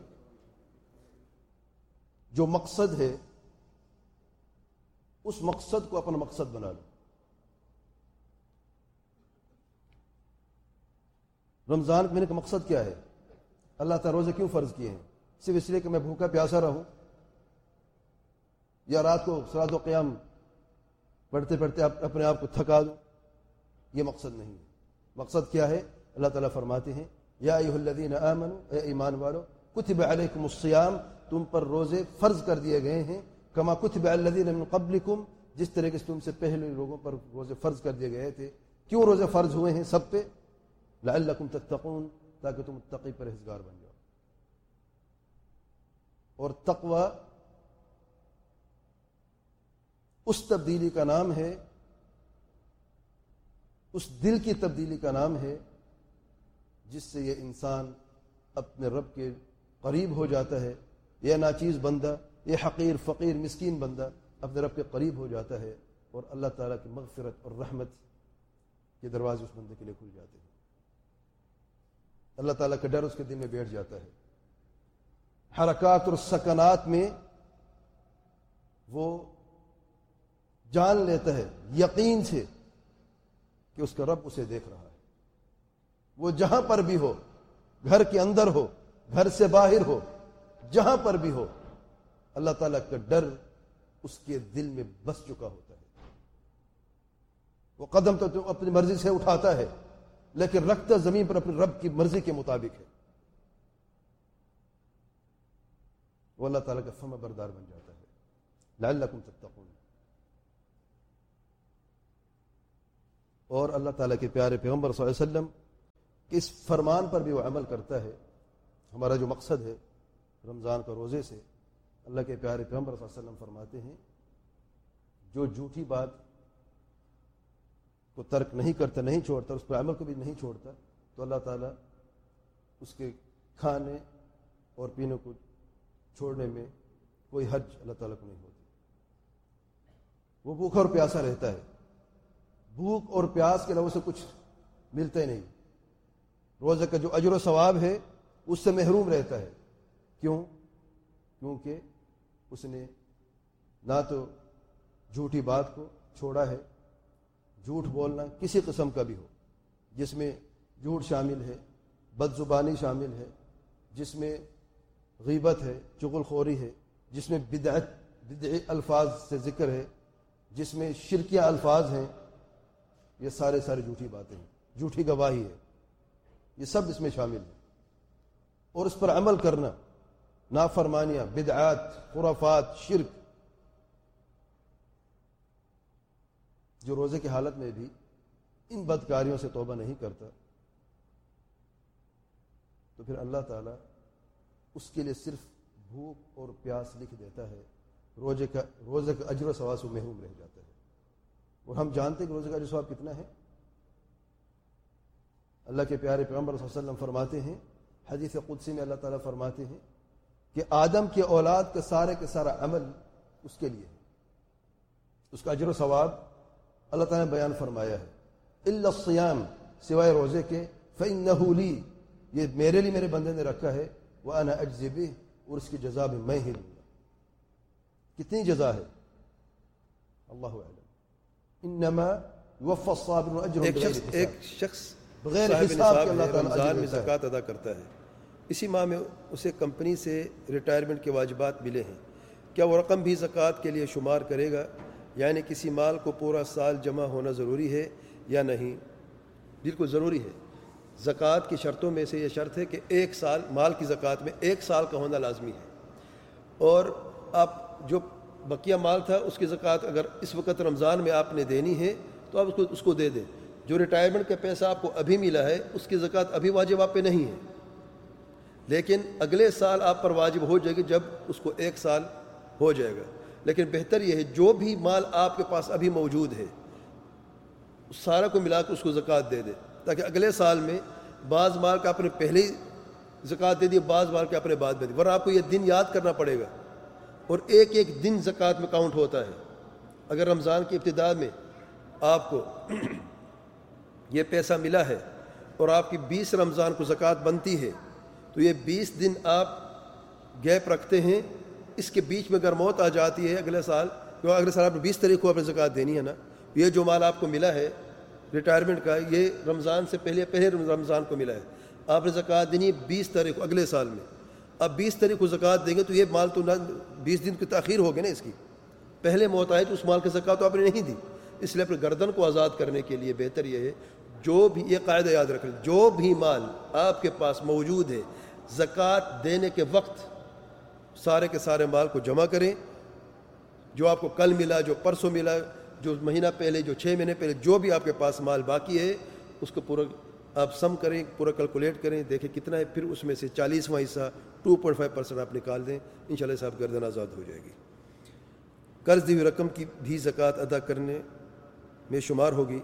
جو مقصد ہے اس مقصد کو اپنا مقصد بنا لو. رمضان کے مہینے کا مقصد کیا ہے؟ اللہ تعالیٰ روزے کیوں فرض کیے ہیں؟ صرف اس لیے کہ میں بھوکا پیاسا رہوں یا رات کو صلاۃ و قیام پڑھتے پڑھتے اپنے آپ کو تھکا دوں؟ یہ مقصد نہیں ہے. مقصد کیا ہے؟ اللہ تعالیٰ فرماتے ہیں یا ایھا الذین آمنوا, اے ایمان والو, کتب علیکم الصیام, تم پر روزے فرض کر دیے گئے ہیں, کما کتب علی الذین من قبلکم, جس طریقے سے تم سے پہلے لوگوں پر روزے فرض کر دیے گئے تھے. کیوں روزے فرض ہوئے ہیں سب پہ؟ لعلکم تتقون, تاکہ تم متقی پرہیزگار بن جاؤ. اور تقوی اس تبدیلی کا نام ہے, اس دل کی تبدیلی کا نام ہے جس سے یہ انسان اپنے رب کے قریب ہو جاتا ہے. یہ ناچیز بندہ, یہ حقیر فقیر مسکین بندہ اپنے رب کے قریب ہو جاتا ہے, اور اللہ تعالیٰ کی مغفرت اور رحمت کے دروازے اس بندے کے لیے کھل جاتے ہیں. اللہ تعالیٰ کا ڈر اس کے دل میں بیٹھ جاتا ہے. حرکات اور سکنات میں وہ جان لیتا ہے یقین سے کہ اس کا رب اسے دیکھ رہا ہے. وہ جہاں پر بھی ہو, گھر کے اندر ہو, گھر سے باہر ہو, جہاں پر بھی ہو, اللہ تعالیٰ کا ڈر اس کے دل میں بس چکا ہوتا ہے. وہ قدم تو اپنی مرضی سے اٹھاتا ہے, لیکن رکھتا زمین پر اپنے رب کی مرضی کے مطابق ہے. وہ اللہ تعالیٰ کا فرما بردار بن جاتا ہے. لعلکم تتقون. اور اللہ تعالیٰ کے پیارے پیغمبر صلی اللہ علیہ وسلم کہ اس فرمان پر بھی وہ عمل کرتا ہے. ہمارا جو مقصد ہے رمضان کا روزے سے، اللہ کے پیارے پیغمبر صلی اللہ علیہ وسلم فرماتے ہیں جو جھوٹی بات کو ترک نہیں کرتا، نہیں چھوڑتا، اس پر عمل کو بھی نہیں چھوڑتا، تو اللہ تعالیٰ اس کے کھانے اور پینے کو چھوڑنے میں کوئی حرج اللہ تعالیٰ کو نہیں ہوتی. وہ بھوکا اور پیاسا رہتا ہے، بھوک اور پیاس کے علاوہ سے کچھ ملتا ہی نہیں. روزے کا جو اجر و ثواب ہے اس سے محروم رہتا ہے. کیوں؟ کیونکہ اس نے نہ تو جھوٹی بات کو چھوڑا ہے، جھوٹ بولنا کسی قسم کا بھی ہو، جس میں جھوٹ شامل ہے، بد زبانی شامل ہے، جس میں غیبت ہے، چغل خوری ہے، جس میں بدعی الفاظ سے ذکر ہے، جس میں شرکیہ الفاظ ہیں، یہ سارے جھوٹی باتیں ہیں، جھوٹی گواہی ہے، یہ سب اس میں شامل ہے. اور اس پر عمل کرنا، نافرمانیاں، بدعات، خرافات، شرک، جو روزے کی حالت میں بھی ان بدکاریوں سے توبہ نہیں کرتا، تو پھر اللہ تعالیٰ اس کے لیے صرف بھوک اور پیاس لکھ دیتا ہے. روزے کا اجر و ثواب سے محروم رہ جاتا ہے. اور ہم جانتے ہیں کہ روزے کا اجر و ثواب کتنا ہے. اللہ کے پیارے پیغمبر صلی اللہ علیہ وسلم فرماتے ہیں، حدیث قدسی میں اللہ تعالیٰ فرماتے ہیں کہ آدم کی اولاد کا سارا عمل اس کے لیے ہے، اس کا اجر و ثواب اللہ تعالیٰ نے بیان فرمایا ہے. الا الصیام، سوائے روزے کے، فإنہ لی، یہ میرے لیے میرے بندے نے رکھا ہے، وأنا أجزي به، اور اس کی جزا بھی میں ہی دوں گا. کتنی جزا ہے اللہ اعلم. انما یوفى الصابرون اجرهم بغیر حساب. ایک شخص بغیر صاحب حساب نصاب کے اللہ ہے، تعالیٰ رمضان میں اجر دیتا ہے. زکوٰۃ ادا کرتا ہے، اسی ماہ میں اسے کمپنی سے ریٹائرمنٹ کے واجبات ملے ہیں، کیا وہ رقم بھی زکوٰۃ کے لیے شمار کرے گا؟ یعنی کسی مال کو پورا سال جمع ہونا ضروری ہے یا نہیں؟ بالکل ضروری ہے. زکوٰۃ کی شرطوں میں سے یہ شرط ہے کہ 1 سال، مال کی زکوٰۃ میں 1 سال کا ہونا لازمی ہے. اور آپ جو بقیہ مال تھا اس کی زکوٰۃ اگر اس وقت رمضان میں آپ نے دینی ہے تو آپ اس کو دے دیں. جو ریٹائرمنٹ کا پیسہ آپ کو ابھی ملا ہے اس کی زکوٰۃ ابھی واجب آپ پہ نہیں ہے، لیکن اگلے سال آپ پر واجب ہو جائے گی جب اس کو 1 سال ہو جائے گا. لیکن بہتر یہ ہے جو بھی مال آپ کے پاس ابھی موجود ہے اس سارا کو ملا کے اس کو زکوٰۃ دے دے، تاکہ اگلے سال میں بعض مال کا آپ نے پہلے ہی زکوٰۃ دے دی، بعض مال کا اپنے بعد دے دی، ورنہ آپ کو یہ دن یاد کرنا پڑے گا. اور ایک دن زکوٰۃ میں کاؤنٹ ہوتا ہے. اگر رمضان کی ابتدا میں آپ کو یہ پیسہ ملا ہے اور آپ کی 20 رمضان کو زکوٰۃ بنتی ہے تو یہ 20 دن آپ گیپ رکھتے ہیں. اس کے بیچ میں اگر موت آ جاتی ہے اگلے سال آپ نے 20 تاریخ کو اپنی زکوٰۃ دینی ہے نا، یہ جو مال آپ کو ملا ہے ریٹائرمنٹ کا، یہ رمضان سے پہلے رمضان کو ملا ہے، آپ نے زکوٰۃ دینی ہے 20 تاریخ کو اگلے سال میں. اب 20 تاریخ کو زکوٰۃ دیں گے تو یہ مال تو 20 دن کی تاخیر ہوگی نا، اس کی پہلے موت آئے تو اس مال کی زکوٰۃ تو آپ نے نہیں دی. اس لیے اپنے گردن کو آزاد کرنے کے لیے بہتر یہ ہے، جو بھی یہ قاعدہ یاد رکھ لیں، جو بھی مال آپ کے پاس موجود ہے زکوٰۃ دینے کے وقت سارے کے سارے مال کو جمع کریں. جو آپ کو کل ملا، جو پرسوں ملا، جو مہینہ پہلے، جو 6 مہینے پہلے، جو بھی آپ کے پاس مال باقی ہے اس کو پورا آپ سم کریں، پورا کیلکولیٹ کریں، دیکھیں کتنا ہے، پھر اس میں سے 40واں حصہ 2.5% آپ نکال دیں. انشاءاللہ صاحب گردن آزاد ہو جائے گی. قرض دی ہوئی رقم کی بھی زکوٰۃ ادا کرنے میں شمار ہوگی.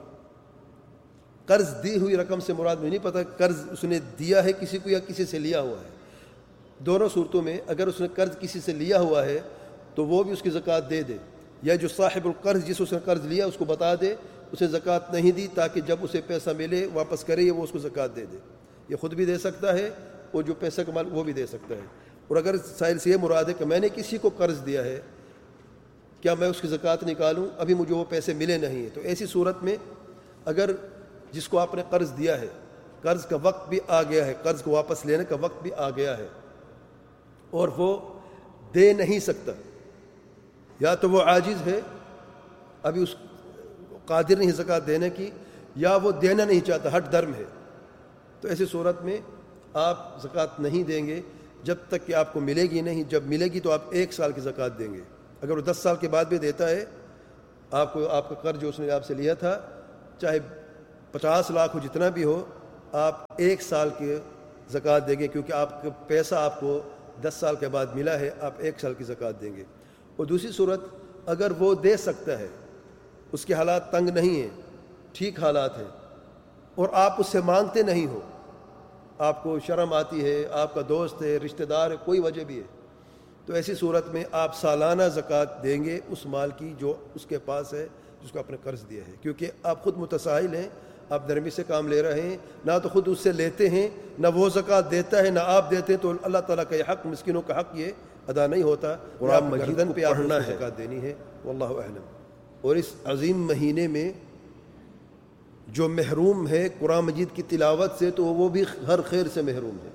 قرض دی ہوئی رقم سے مراد مجھے نہیں پتہ قرض اس نے دیا ہے کسی کو یا کسی سے لیا ہوا ہے. دونوں صورتوں میں اگر اس نے قرض کسی سے لیا ہوا ہے تو وہ بھی اس کی زکوٰۃ دے دے، یا جو صاحب القرض جس اس نے قرض لیا اس کو بتا دے اسے زکوٰۃ نہیں دی، تاکہ جب اسے پیسہ ملے واپس کرے وہ اس کو زکوٰۃ دے دے. یہ خود بھی دے سکتا ہے اور جو پیسہ کا مال وہ بھی دے سکتا ہے. اور اگر سائل سے یہ مراد ہے کہ میں نے کسی کو قرض دیا ہے، کیا میں اس کی زکوٰۃ نکالوں، ابھی مجھے وہ پیسے ملے نہیں ہیں، تو ایسی صورت میں اگر جس کو آپ نے قرض دیا ہے قرض کا وقت بھی آ گیا ہے، قرض کو واپس لینے کا وقت بھی آ گیا ہے اور وہ دے نہیں سکتا، یا تو وہ عاجز ہے ابھی اس قادر نہیں زکوٰۃ دینے کی، یا وہ دینا نہیں چاہتا، ہٹ درم ہے، تو ایسی صورت میں آپ زکوٰۃ نہیں دیں گے جب تک کہ آپ کو ملے گی نہیں. جب ملے گی تو آپ 1 سال کی زکوٰۃ دیں گے. اگر وہ 10 سال کے بعد بھی دیتا ہے آپ کو، آپ کا قرض جو اس نے آپ سے لیا تھا چاہے 50 لاکھ ہو جتنا بھی ہو، آپ 1 سال کے زکوٰۃ دیں گے، کیونکہ آپ کا پیسہ آپ کو 10 سال کے بعد ملا ہے، آپ 1 سال کی زکوٰۃ دیں گے۔ اور دوسری صورت، اگر وہ دے سکتا ہے، اس کے حالات تنگ نہیں ہیں، ٹھیک حالات ہیں، اور آپ اس سے مانگتے نہیں ہو، آپ کو شرم آتی ہے، آپ کا دوست ہے، رشتہ دار ہے، کوئی وجہ بھی ہے، تو ایسی صورت میں آپ سالانہ زکوٰۃ دیں گے اس مال کی جو اس کے پاس ہے، جس کو آپ نے قرض دیا ہے، کیونکہ آپ خود متساہل ہیں، آپ نرمی سے کام لے رہے ہیں، نہ تو خود اس سے لیتے ہیں، نہ وہ زکوٰۃ دیتا ہے، نہ آپ دیتے ہیں، تو اللہ تعالیٰ کا یہ حق، مسکینوں کا حق یہ ادا نہیں ہوتا، اور آپ گردن پہ پڑھنا ہے، زکوٰۃ دینی ہے، واللہ اعلم۔ اور اس عظیم مہینے میں جو محروم ہے قرآن مجید کی تلاوت سے، تو وہ بھی ہر خیر سے محروم ہے۔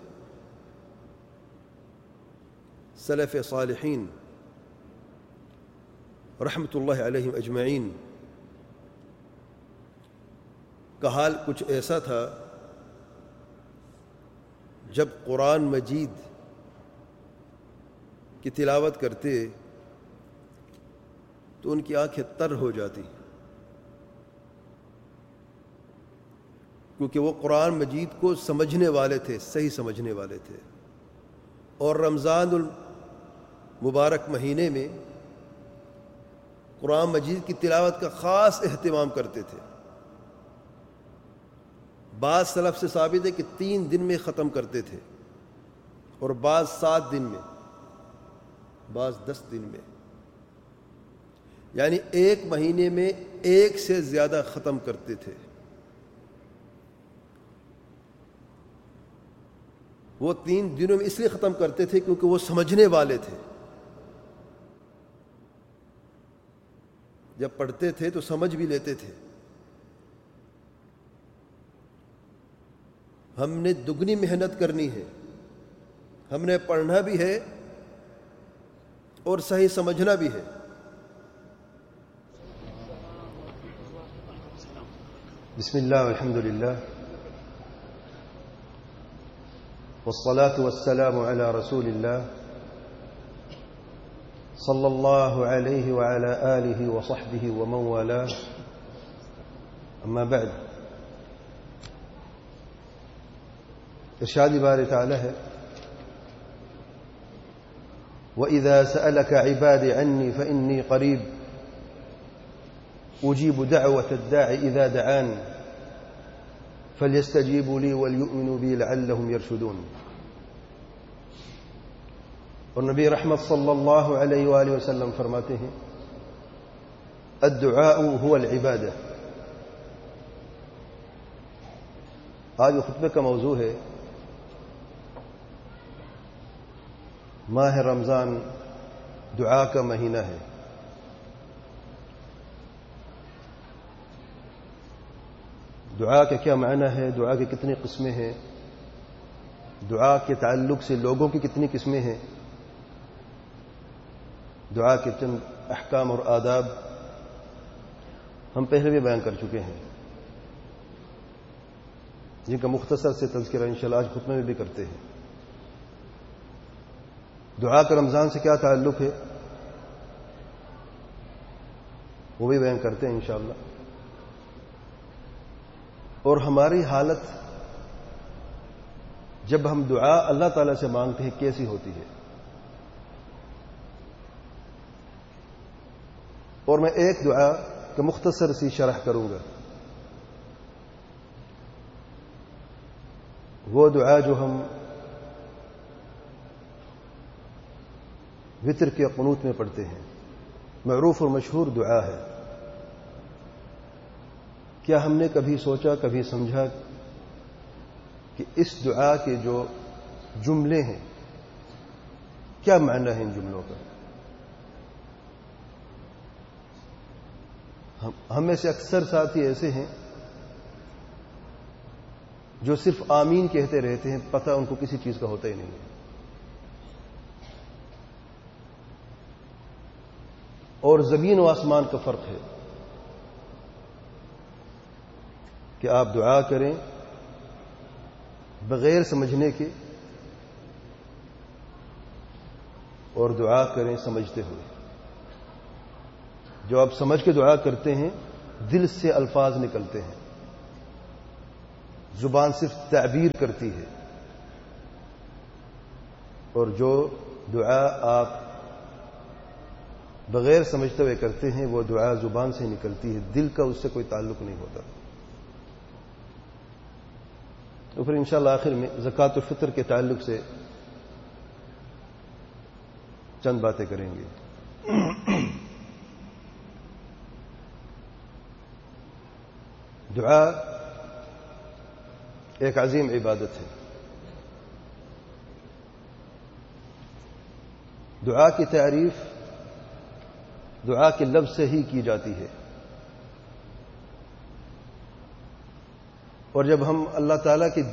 سلف صالحین رحمۃ اللہ علیہم اجمعین کا حال کچھ ایسا تھا، جب قرآن مجید کی تلاوت کرتے تو ان کی آنکھیں تر ہو جاتی، کیونکہ وہ قرآن مجید کو سمجھنے والے تھے، صحیح سمجھنے والے تھے، اور رمضان المبارک مہینے میں قرآن مجید کی تلاوت کا خاص اہتمام کرتے تھے۔ بعض سلف سے ثابت ہے کہ 3 دن میں ختم کرتے تھے، اور بعض 7 دن میں، بعض 10 دن میں، یعنی 1 مہینے میں 1 سے زیادہ ختم کرتے تھے۔ وہ 3 دنوں میں اس لیے ختم کرتے تھے کیونکہ وہ سمجھنے والے تھے، جب پڑھتے تھے تو سمجھ بھی لیتے تھے۔ ہم نے دگنی محنت کرنی ہے، ہم نے پڑھنا بھی ہے اور صحیح سمجھنا بھی ہے۔ بسم اللہ والحمد للہ والصلاة والسلام على رسول اللہ صلی اللہ علیہ وعلى آلہ وصحبہ ومن والاه، اما بعد۔ ارشاد باری تعالی ہے، وَإِذَا سَأَلَكَ عِبَادِ عَنِّي فَإِنِّي قَرِيبٌ أُجِيبُ دَعْوَةَ الدَّاعِ إِذَا دَعَانِ فَلْيَسْتَجِيبُوا لِي وَلْيُؤْمِنُوا بِي لَعَلَّهُمْ يَرْشُدُونَ۔ اور نبی رحمت صلی اللہ علیہ وآلہ وسلم فرماتے ہیں، الدعاء هو العبادہ۔ آج خطبے کا موضوع ہے ماہ رمضان دعا کا مہینہ ہے۔ دعا کا کیا معنی ہے، دعا کی کتنی قسمیں ہیں، دعا کے تعلق سے لوگوں کی کتنی قسمیں ہیں، دعا کے چند احکام اور آداب ہم پہلے بھی بیان کر چکے ہیں، جن کا مختصر سے تذکرہ انشاءاللہ آج خطبے میں بھی کرتے ہیں۔ دعا کا رمضان سے کیا تعلق ہے وہ بھی بیان کرتے ہیں انشاءاللہ، اور ہماری حالت جب ہم دعا اللہ تعالی سے مانگتے ہیں کیسی ہوتی ہے۔ اور میں ایک دعا کا مختصر سی شرح کروں گا، وہ دعا جو ہم وتر کے قنوت میں پڑھتے ہیں، معروف اور مشہور دعا ہے۔ کیا ہم نے کبھی سوچا، کبھی سمجھا کہ اس دعا کے جو جملے ہیں کیا معنی ہے ان جملوں کا؟ ہم میں سے اکثر ساتھی ایسے ہیں جو صرف آمین کہتے رہتے ہیں، پتہ ان کو کسی چیز کا ہوتا ہی نہیں ہے۔ اور زمین و آسمان کا فرق ہے کہ آپ دعا کریں بغیر سمجھنے کے، اور دعا کریں سمجھتے ہوئے۔ جو آپ سمجھ کے دعا کرتے ہیں، دل سے الفاظ نکلتے ہیں، زبان صرف تعبیر کرتی ہے، اور جو دعا آپ بغیر سمجھتے ہوئے کرتے ہیں وہ دعا زبان سے نکلتی ہے، دل کا اس سے کوئی تعلق نہیں ہوتا۔ تو پھر انشاءاللہ آخر میں زکوٰۃ الفطر کے تعلق سے چند باتیں کریں گے۔ دعا ایک عظیم عبادت ہے۔ دعا کی تعریف دعا کے لفظ سے ہی کی جاتی ہے، اور جب ہم اللہ تعالیٰ کے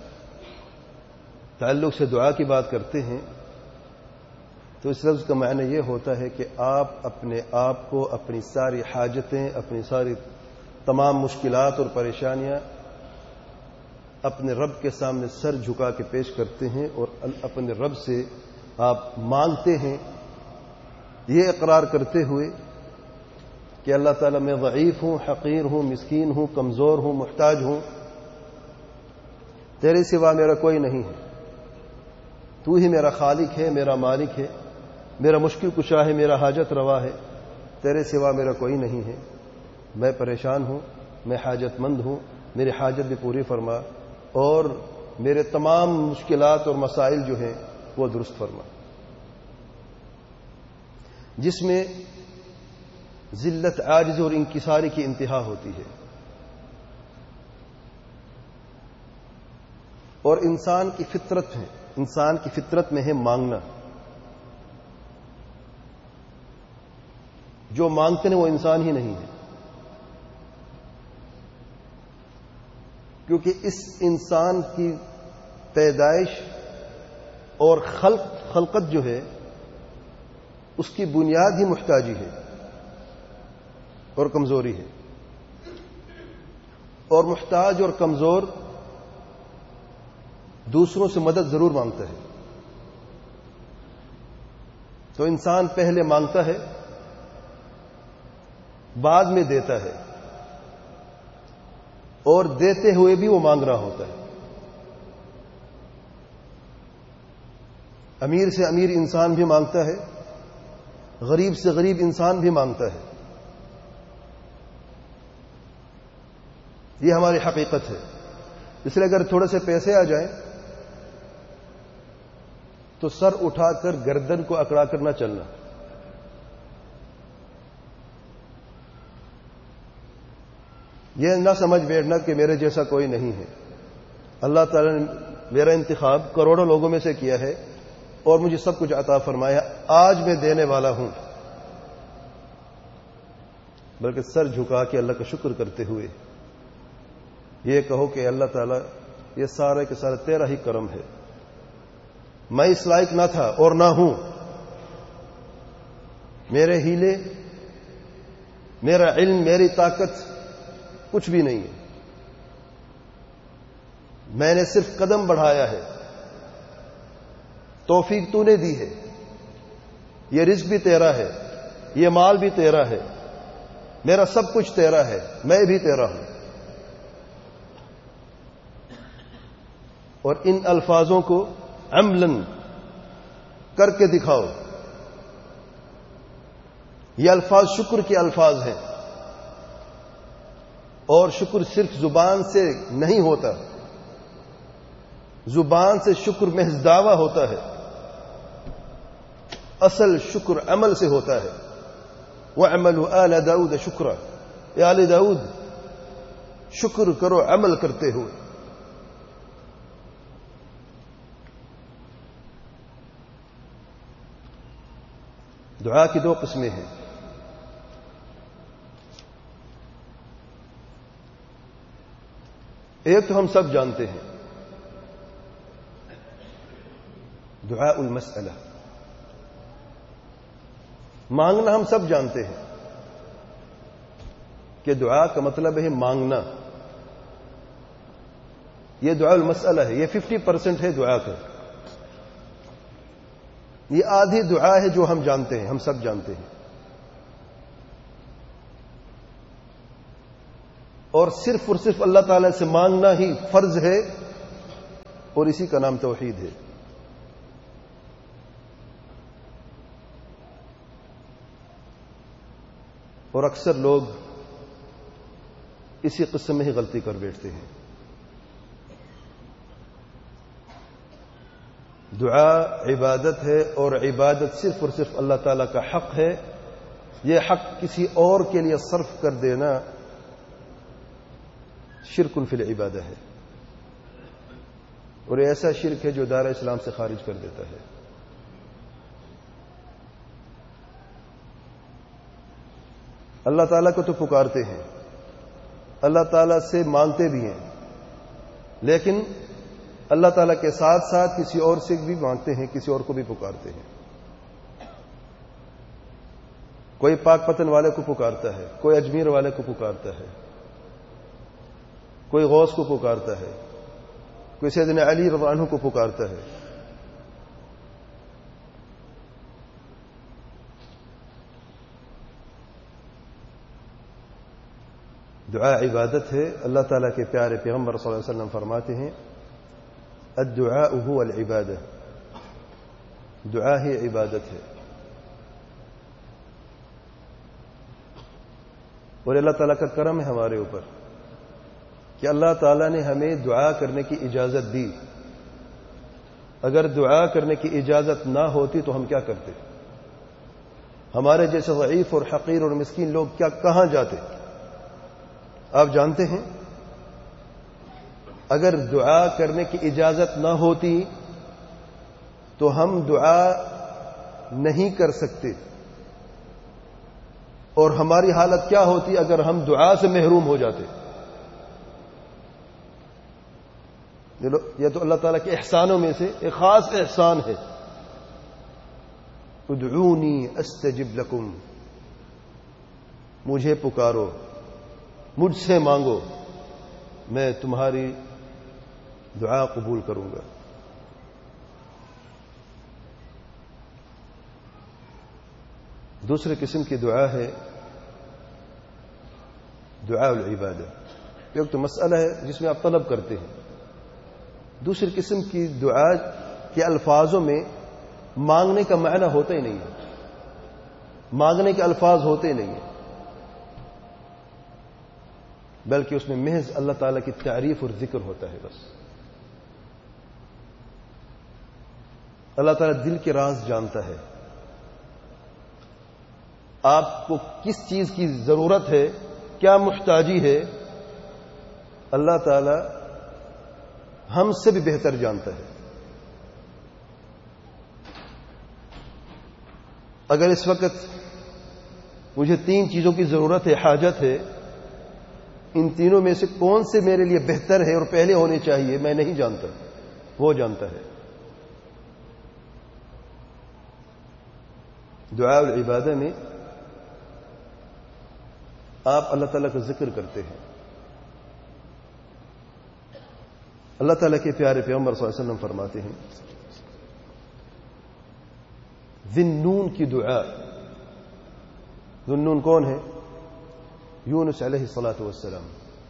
تعلق سے دعا کی بات کرتے ہیں تو اس لفظ کا معنی یہ ہوتا ہے کہ آپ اپنے آپ کو، اپنی ساری حاجتیں، اپنی ساری تمام مشکلات اور پریشانیاں اپنے رب کے سامنے سر جھکا کے پیش کرتے ہیں اور اپنے رب سے آپ مانگتے ہیں، یہ اقرار کرتے ہوئے کہ اللہ تعالیٰ میں ضعیف ہوں، حقیر ہوں، مسکین ہوں، کمزور ہوں، محتاج ہوں، تیرے سوا میرا کوئی نہیں ہے، تو ہی میرا خالق ہے، میرا مالک ہے، میرا مشکل کشا ہے، میرا حاجت روا ہے، تیرے سوا میرا کوئی نہیں ہے، میں پریشان ہوں، میں حاجت مند ہوں، میری حاجت بھی پوری فرما، اور میرے تمام مشکلات اور مسائل جو ہیں وہ درست فرما، جس میں ذلت، عاجز اور انکساری کی انتہا ہوتی ہے۔ اور انسان کی فطرت ہے، انسان کی فطرت میں ہے مانگنا۔ جو مانگتے ہیں وہ انسان ہی نہیں ہے، کیونکہ اس انسان کی پیدائش اور خلقت جو ہے اس کی بنیاد ہی محتاجی ہے اور کمزوری ہے، اور محتاج اور کمزور دوسروں سے مدد ضرور مانگتا ہے۔ تو انسان پہلے مانگتا ہے، بعد میں دیتا ہے، اور دیتے ہوئے بھی وہ مانگ رہا ہوتا ہے۔ امیر سے امیر انسان بھی مانگتا ہے، غریب سے غریب انسان بھی مانگتا ہے، یہ ہماری حقیقت ہے۔ اس لیے اگر تھوڑے سے پیسے آ جائیں تو سر اٹھا کر گردن کو اکڑا کر نہ چلنا۔ یہ نہ سمجھ بیٹھنا کہ میرے جیسا کوئی نہیں ہے، اللہ تعالیٰ نے میرا انتخاب کروڑوں لوگوں میں سے کیا ہے اور مجھے سب کچھ عطا فرمایا، آج میں دینے والا ہوں۔ بلکہ سر جھکا کے اللہ کا شکر کرتے ہوئے یہ کہو کہ اللہ تعالیٰ یہ سارے کے سارے تیرا ہی کرم ہے، میں اس لائق نہ تھا اور نہ ہوں، میرے ہیلے، میرا علم، میری طاقت کچھ بھی نہیں ہے، میں نے صرف قدم بڑھایا ہے، توفیق تو نے دی ہے، یہ رزق بھی تیرا ہے، یہ مال بھی تیرا ہے، میرا سب کچھ تیرا ہے، میں بھی تیرا ہوں۔ اور ان الفاظوں کو عملاً کر کے دکھاؤ۔ یہ الفاظ شکر کے الفاظ ہیں، اور شکر صرف زبان سے نہیں ہوتا، زبان سے شکر محض دعویٰ ہوتا ہے، اصل شکر عمل سے ہوتا ہے۔ وَاعْمَلُوا آلَ داؤد شکرا، اے آل داؤد شکر کرو عمل کرتے ہوئے۔ دعا کی دو قسمیں ہیں، ایک تو ہم سب جانتے ہیں، دعاء المسئلہ، مانگنا ہم سب جانتے ہیں کہ دعا کا مطلب ہے مانگنا، یہ دعاء المسئلہ ہے، یہ 50% ہے دعا کا، یہ آدھی دعا ہے جو ہم جانتے ہیں، ہم سب جانتے ہیں۔ اور صرف اللہ تعالی سے مانگنا ہی فرض ہے، اور اسی کا نام توحید ہے۔ اور اکثر لوگ اسی قسم میں ہی غلطی کر بیٹھتے ہیں۔ دعا عبادت ہے، اور عبادت صرف اللہ تعالیٰ کا حق ہے۔ یہ حق کسی اور کے لیے صرف کر دینا شرک فی العبادہ ہے، اور ایسا شرک ہے جو دائرہ اسلام سے خارج کر دیتا ہے۔ اللہ تعالیٰ کو تو پکارتے ہیں، اللہ تعالیٰ سے مانگتے بھی ہیں، لیکن اللہ تعالیٰ کے ساتھ ساتھ کسی اور سے بھی مانگتے ہیں، کسی اور کو بھی پکارتے ہیں۔ کوئی پاک پتن والے کو پکارتا ہے، کوئی اجمیر والے کو پکارتا ہے، کوئی غوث کو پکارتا ہے، کوئی سیدنا علی رضی اللہ عنہ کو پکارتا ہے۔ دعا عبادت ہے۔ اللہ تعالیٰ کے پیارے پیغمبر صلی اللہ علیہ وسلم فرماتے ہیں الدعاء هو العبادہ، دعا ہی عبادت ہے۔ اور اللہ تعالیٰ کا کرم ہے ہمارے اوپر کہ اللہ تعالیٰ نے ہمیں دعا کرنے کی اجازت دی۔ اگر دعا کرنے کی اجازت نہ ہوتی تو ہم کیا کرتے؟ ہمارے جیسے ضعیف اور حقیر اور مسکین لوگ کیا کہاں جاتے؟ آپ جانتے ہیں، اگر دعا کرنے کی اجازت نہ ہوتی تو ہم دعا نہیں کر سکتے، اور ہماری حالت کیا ہوتی اگر ہم دعا سے محروم ہو جاتے؟ یہ تو اللہ تعالیٰ کے احسانوں میں سے ایک خاص احسان ہے، ادعونی استجب لکم، مجھے پکارو، مجھ سے مانگو، میں تمہاری دعا قبول کروں گا۔ دوسرے قسم کی دعا ہے دعاء العبادہ۔ ایک تو مسئلہ ہے جس میں آپ طلب کرتے ہیں، دوسری قسم کی دعا کے الفاظوں میں مانگنے کا معنی ہوتا ہی نہیں ہے، مانگنے کے الفاظ ہوتے ہی نہیں ہیں، بلکہ اس میں محض اللہ تعالیٰ کی تعریف اور ذکر ہوتا ہے بس۔ اللہ تعالیٰ دل کے راز جانتا ہے، آپ کو کس چیز کی ضرورت ہے، کیا محتاجی ہے، اللہ تعالیٰ ہم سے بھی بہتر جانتا ہے۔ اگر اس وقت مجھے 3 چیزوں کی ضرورت ہے، حاجت ہے، ان تینوں میں سے کون سے میرے لیے بہتر ہے اور پہلے ہونے چاہیے، میں نہیں جانتا، وہ جانتا ہے۔ دعاء العبادہ میں آپ اللہ تعالیٰ کا ذکر کرتے ہیں۔ اللہ تعالیٰ کے پیارے پیغمبر صلی اللہ علیہ وسلم فرماتے ہیں ذی النون کی دعا۔ ذی النون کون ہے؟ یونس علیہ الصلاۃ والسلام۔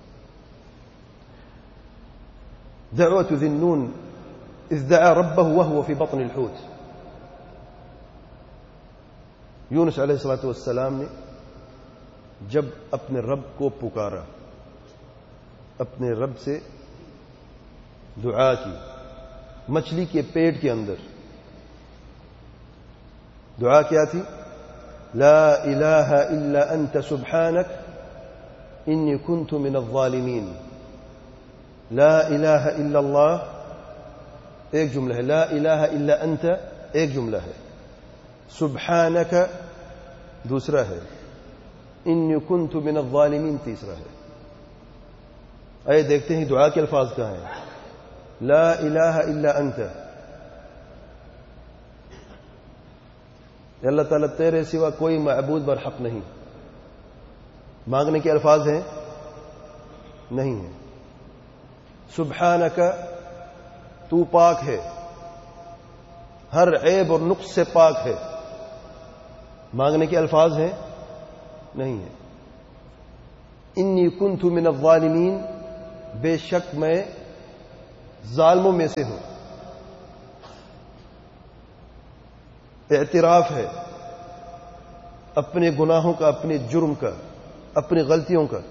دعوت ذی النون اذ دعا ربه وهو في بطن الحوت۔ یونس علیہ الصلاۃ والسلام نے جب اپنے رب کو پکارا، اپنے رب سے دعا کی مچھلی کے پیٹ کے اندر، دعا کیا تھی؟ لا الہ الا انت سبحانک انی کنت من الظالمین۔ لا الہ الا اللہ ایک جملہ ہے، لا الہ الا انت ایک جملہ ہے، سبحانک دوسرا ہے، انی کنت من الظالمین تیسرا ہے۔ آئے دیکھتے ہیں دعا کے الفاظ کہاں ہیں۔ لا الہ الا انت، اللہ تعالیٰ تیرے سوا کوئی معبود برحق نہیں۔ مانگنے کے الفاظ ہیں؟ نہیں ہیں۔ سبحانک، تو پاک ہے، ہر عیب اور نقص سے پاک ہے۔ مانگنے کے الفاظ ہیں؟ نہیں ہیں۔ انی کنت من الظالمین، بے شک میں ظالموں میں سے ہوں. اعتراف ہے اپنے گناہوں کا، اپنے جرم کا، اپنی غلطیوں کا.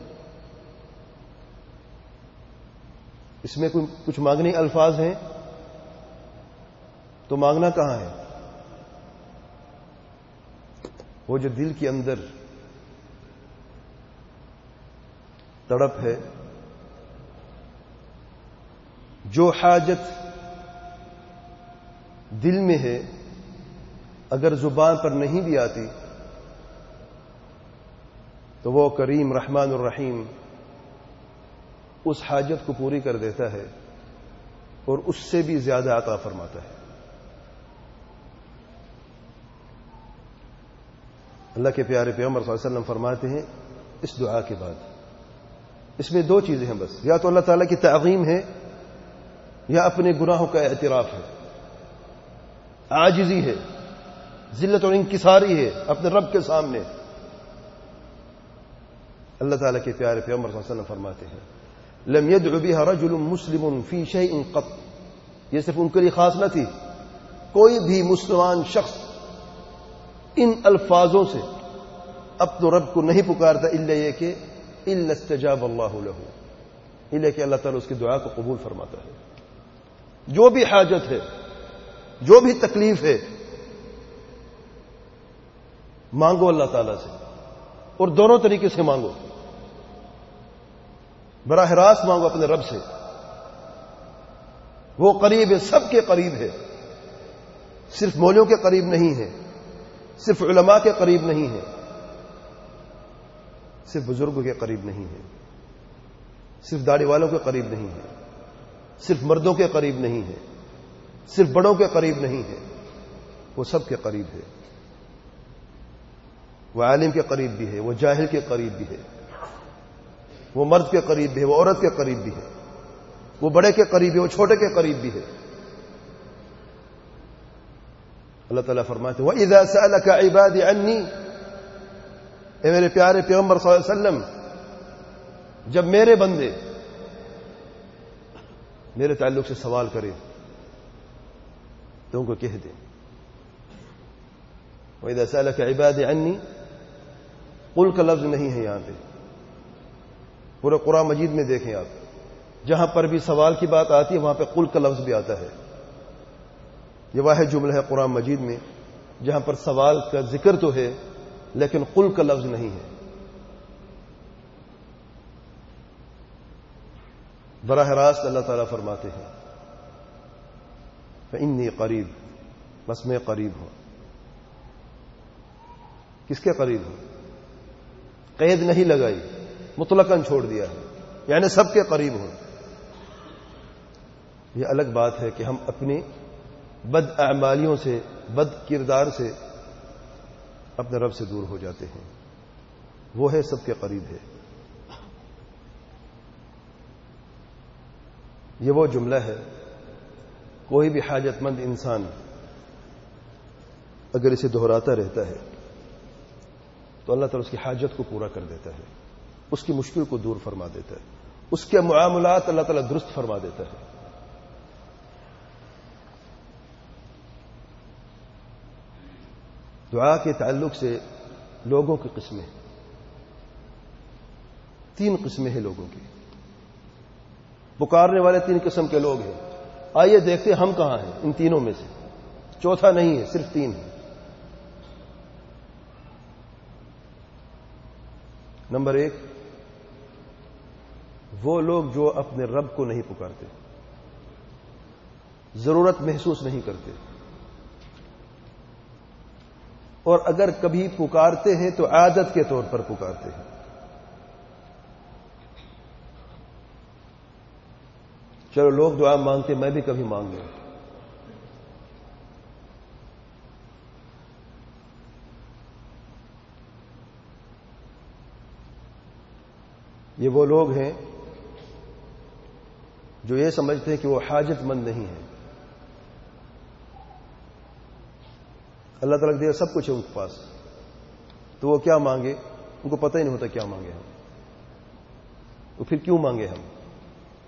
اس میں کچھ مانگنے الفاظ ہیں تو مانگنا کہاں ہے؟ وہ جو دل کے اندر تڑپ ہے، جو حاجت دل میں ہے، اگر زبان پر نہیں بھی آتی تو وہ کریم رحمان الرحیم اس حاجت کو پوری کر دیتا ہے اور اس سے بھی زیادہ عطا فرماتا ہے. اللہ کے پیارے پیغمبر صلی اللہ علیہ وسلم فرماتے ہیں اس دعا کے بعد، اس میں دو چیزیں ہیں بس، یا تو اللہ تعالیٰ کی تعظیم ہے یا اپنے گناہوں کا اعتراف ہے، عاجزی ہے، ذلت اور انکساری ہے اپنے رب کے سامنے. اللہ تعالیٰ کے پیارے پیغمبر صلی اللہ علیہ وسلم فرماتے ہیں لم يدع بها رجل مسلم في شيء قط. یہ صرف ان کے لیے خاص نہ تھی، کوئی بھی مسلمان شخص ان الفاظوں سے اپنے رب کو نہیں پکارتا الا یہ کہ الا استجاب اللہ له، الا کہ اللہ تعالیٰ اس کی دعا کو قبول فرماتا ہے. جو بھی حاجت ہے، جو بھی تکلیف ہے، مانگو اللہ تعالیٰ سے، اور دونوں طریقے سے مانگو. براہ راست مانگو اپنے رب سے، وہ قریب ہے، سب کے قریب ہے، صرف مولوں کے قریب نہیں ہے، صرف علماء کے قریب نہیں ہے، صرف بزرگوں کے قریب نہیں ہے، صرف داڑھی والوں کے قریب نہیں ہے، صرف مردوں کے قریب نہیں ہے، صرف بڑوں کے قریب نہیں ہے، وہ سب کے قریب ہے. وہ عالم کے قریب بھی ہے، وہ جاہل کے قریب بھی ہے، وہ مرد کے قریب بھی ہے، وہ عورت کے قریب بھی ہے، وہ بڑے کے قریب ہے، وہ چھوٹے کے قریب بھی ہے. اللہ تعالیٰ فرماتے ہیں وَإِذَا سَأَلَكَ عِبَادِ عَنِّي، اے میرے پیارے پیغمبر صلی اللہ علیہ وسلم، جب میرے بندے میرے تعلق سے سوال کریں تو ان کو کہہ دیں وَإِذَا سَأَلَكَ عِبَادِ عَنِّي، قل کا لفظ نہیں ہے یہاں پہ. پورے قرآن مجید میں دیکھیں آپ، جہاں پر بھی سوال کی بات آتی ہے وہاں پہ قل کا لفظ بھی آتا ہے. یہ واحد جملہ ہے قرآن مجید میں جہاں پر سوال کا ذکر تو ہے لیکن قل کا لفظ نہیں ہے. براہ راست اللہ تعالیٰ فرماتے ہیں فإنی قریب، بس میں قریب ہوں. کس کے قریب ہوں؟ قید نہیں لگائی، مطلقاً چھوڑ دیا ہے، یعنی سب کے قریب ہوں. یہ الگ بات ہے کہ ہم اپنی بد اعمالیوں سے، بد کردار سے اپنے رب سے دور ہو جاتے ہیں. وہ ہے سب کے قریب ہے. یہ وہ جملہ ہے، کوئی بھی حاجت مند انسان اگر اسے دہراتا رہتا ہے تو اللہ تعالیٰ اس کی حاجت کو پورا کر دیتا ہے، اس کی مشکل کو دور فرما دیتا ہے، اس کے معاملات اللہ تعالیٰ درست فرما دیتا ہے. دعا کے تعلق سے لوگوں کی قسمیں، 3 قسمیں ہیں لوگوں کی. پکارنے والے 3 قسم کے لوگ ہیں. آئیے دیکھتے ہیں ہم کہاں ہیں ان تینوں میں سے. چوتھا نہیں ہے، صرف 3 ہے. نمبر 1، وہ لوگ جو اپنے رب کو نہیں پکارتے، ضرورت محسوس نہیں کرتے، اور اگر کبھی پکارتے ہیں تو عادت کے طور پر پکارتے ہیں. چلو لوگ دعا مانگتے، میں بھی کبھی مانگ لوں. یہ وہ لوگ ہیں جو یہ سمجھتے ہیں کہ وہ حاجت مند نہیں ہیں. اللہ تعالیٰ دے سب کچھ ہے ان کے پاس، تو وہ کیا مانگے ان کو پتہ ہی نہیں ہوتا کیا مانگے ہم. تو پھر کیوں مانگے ہم؟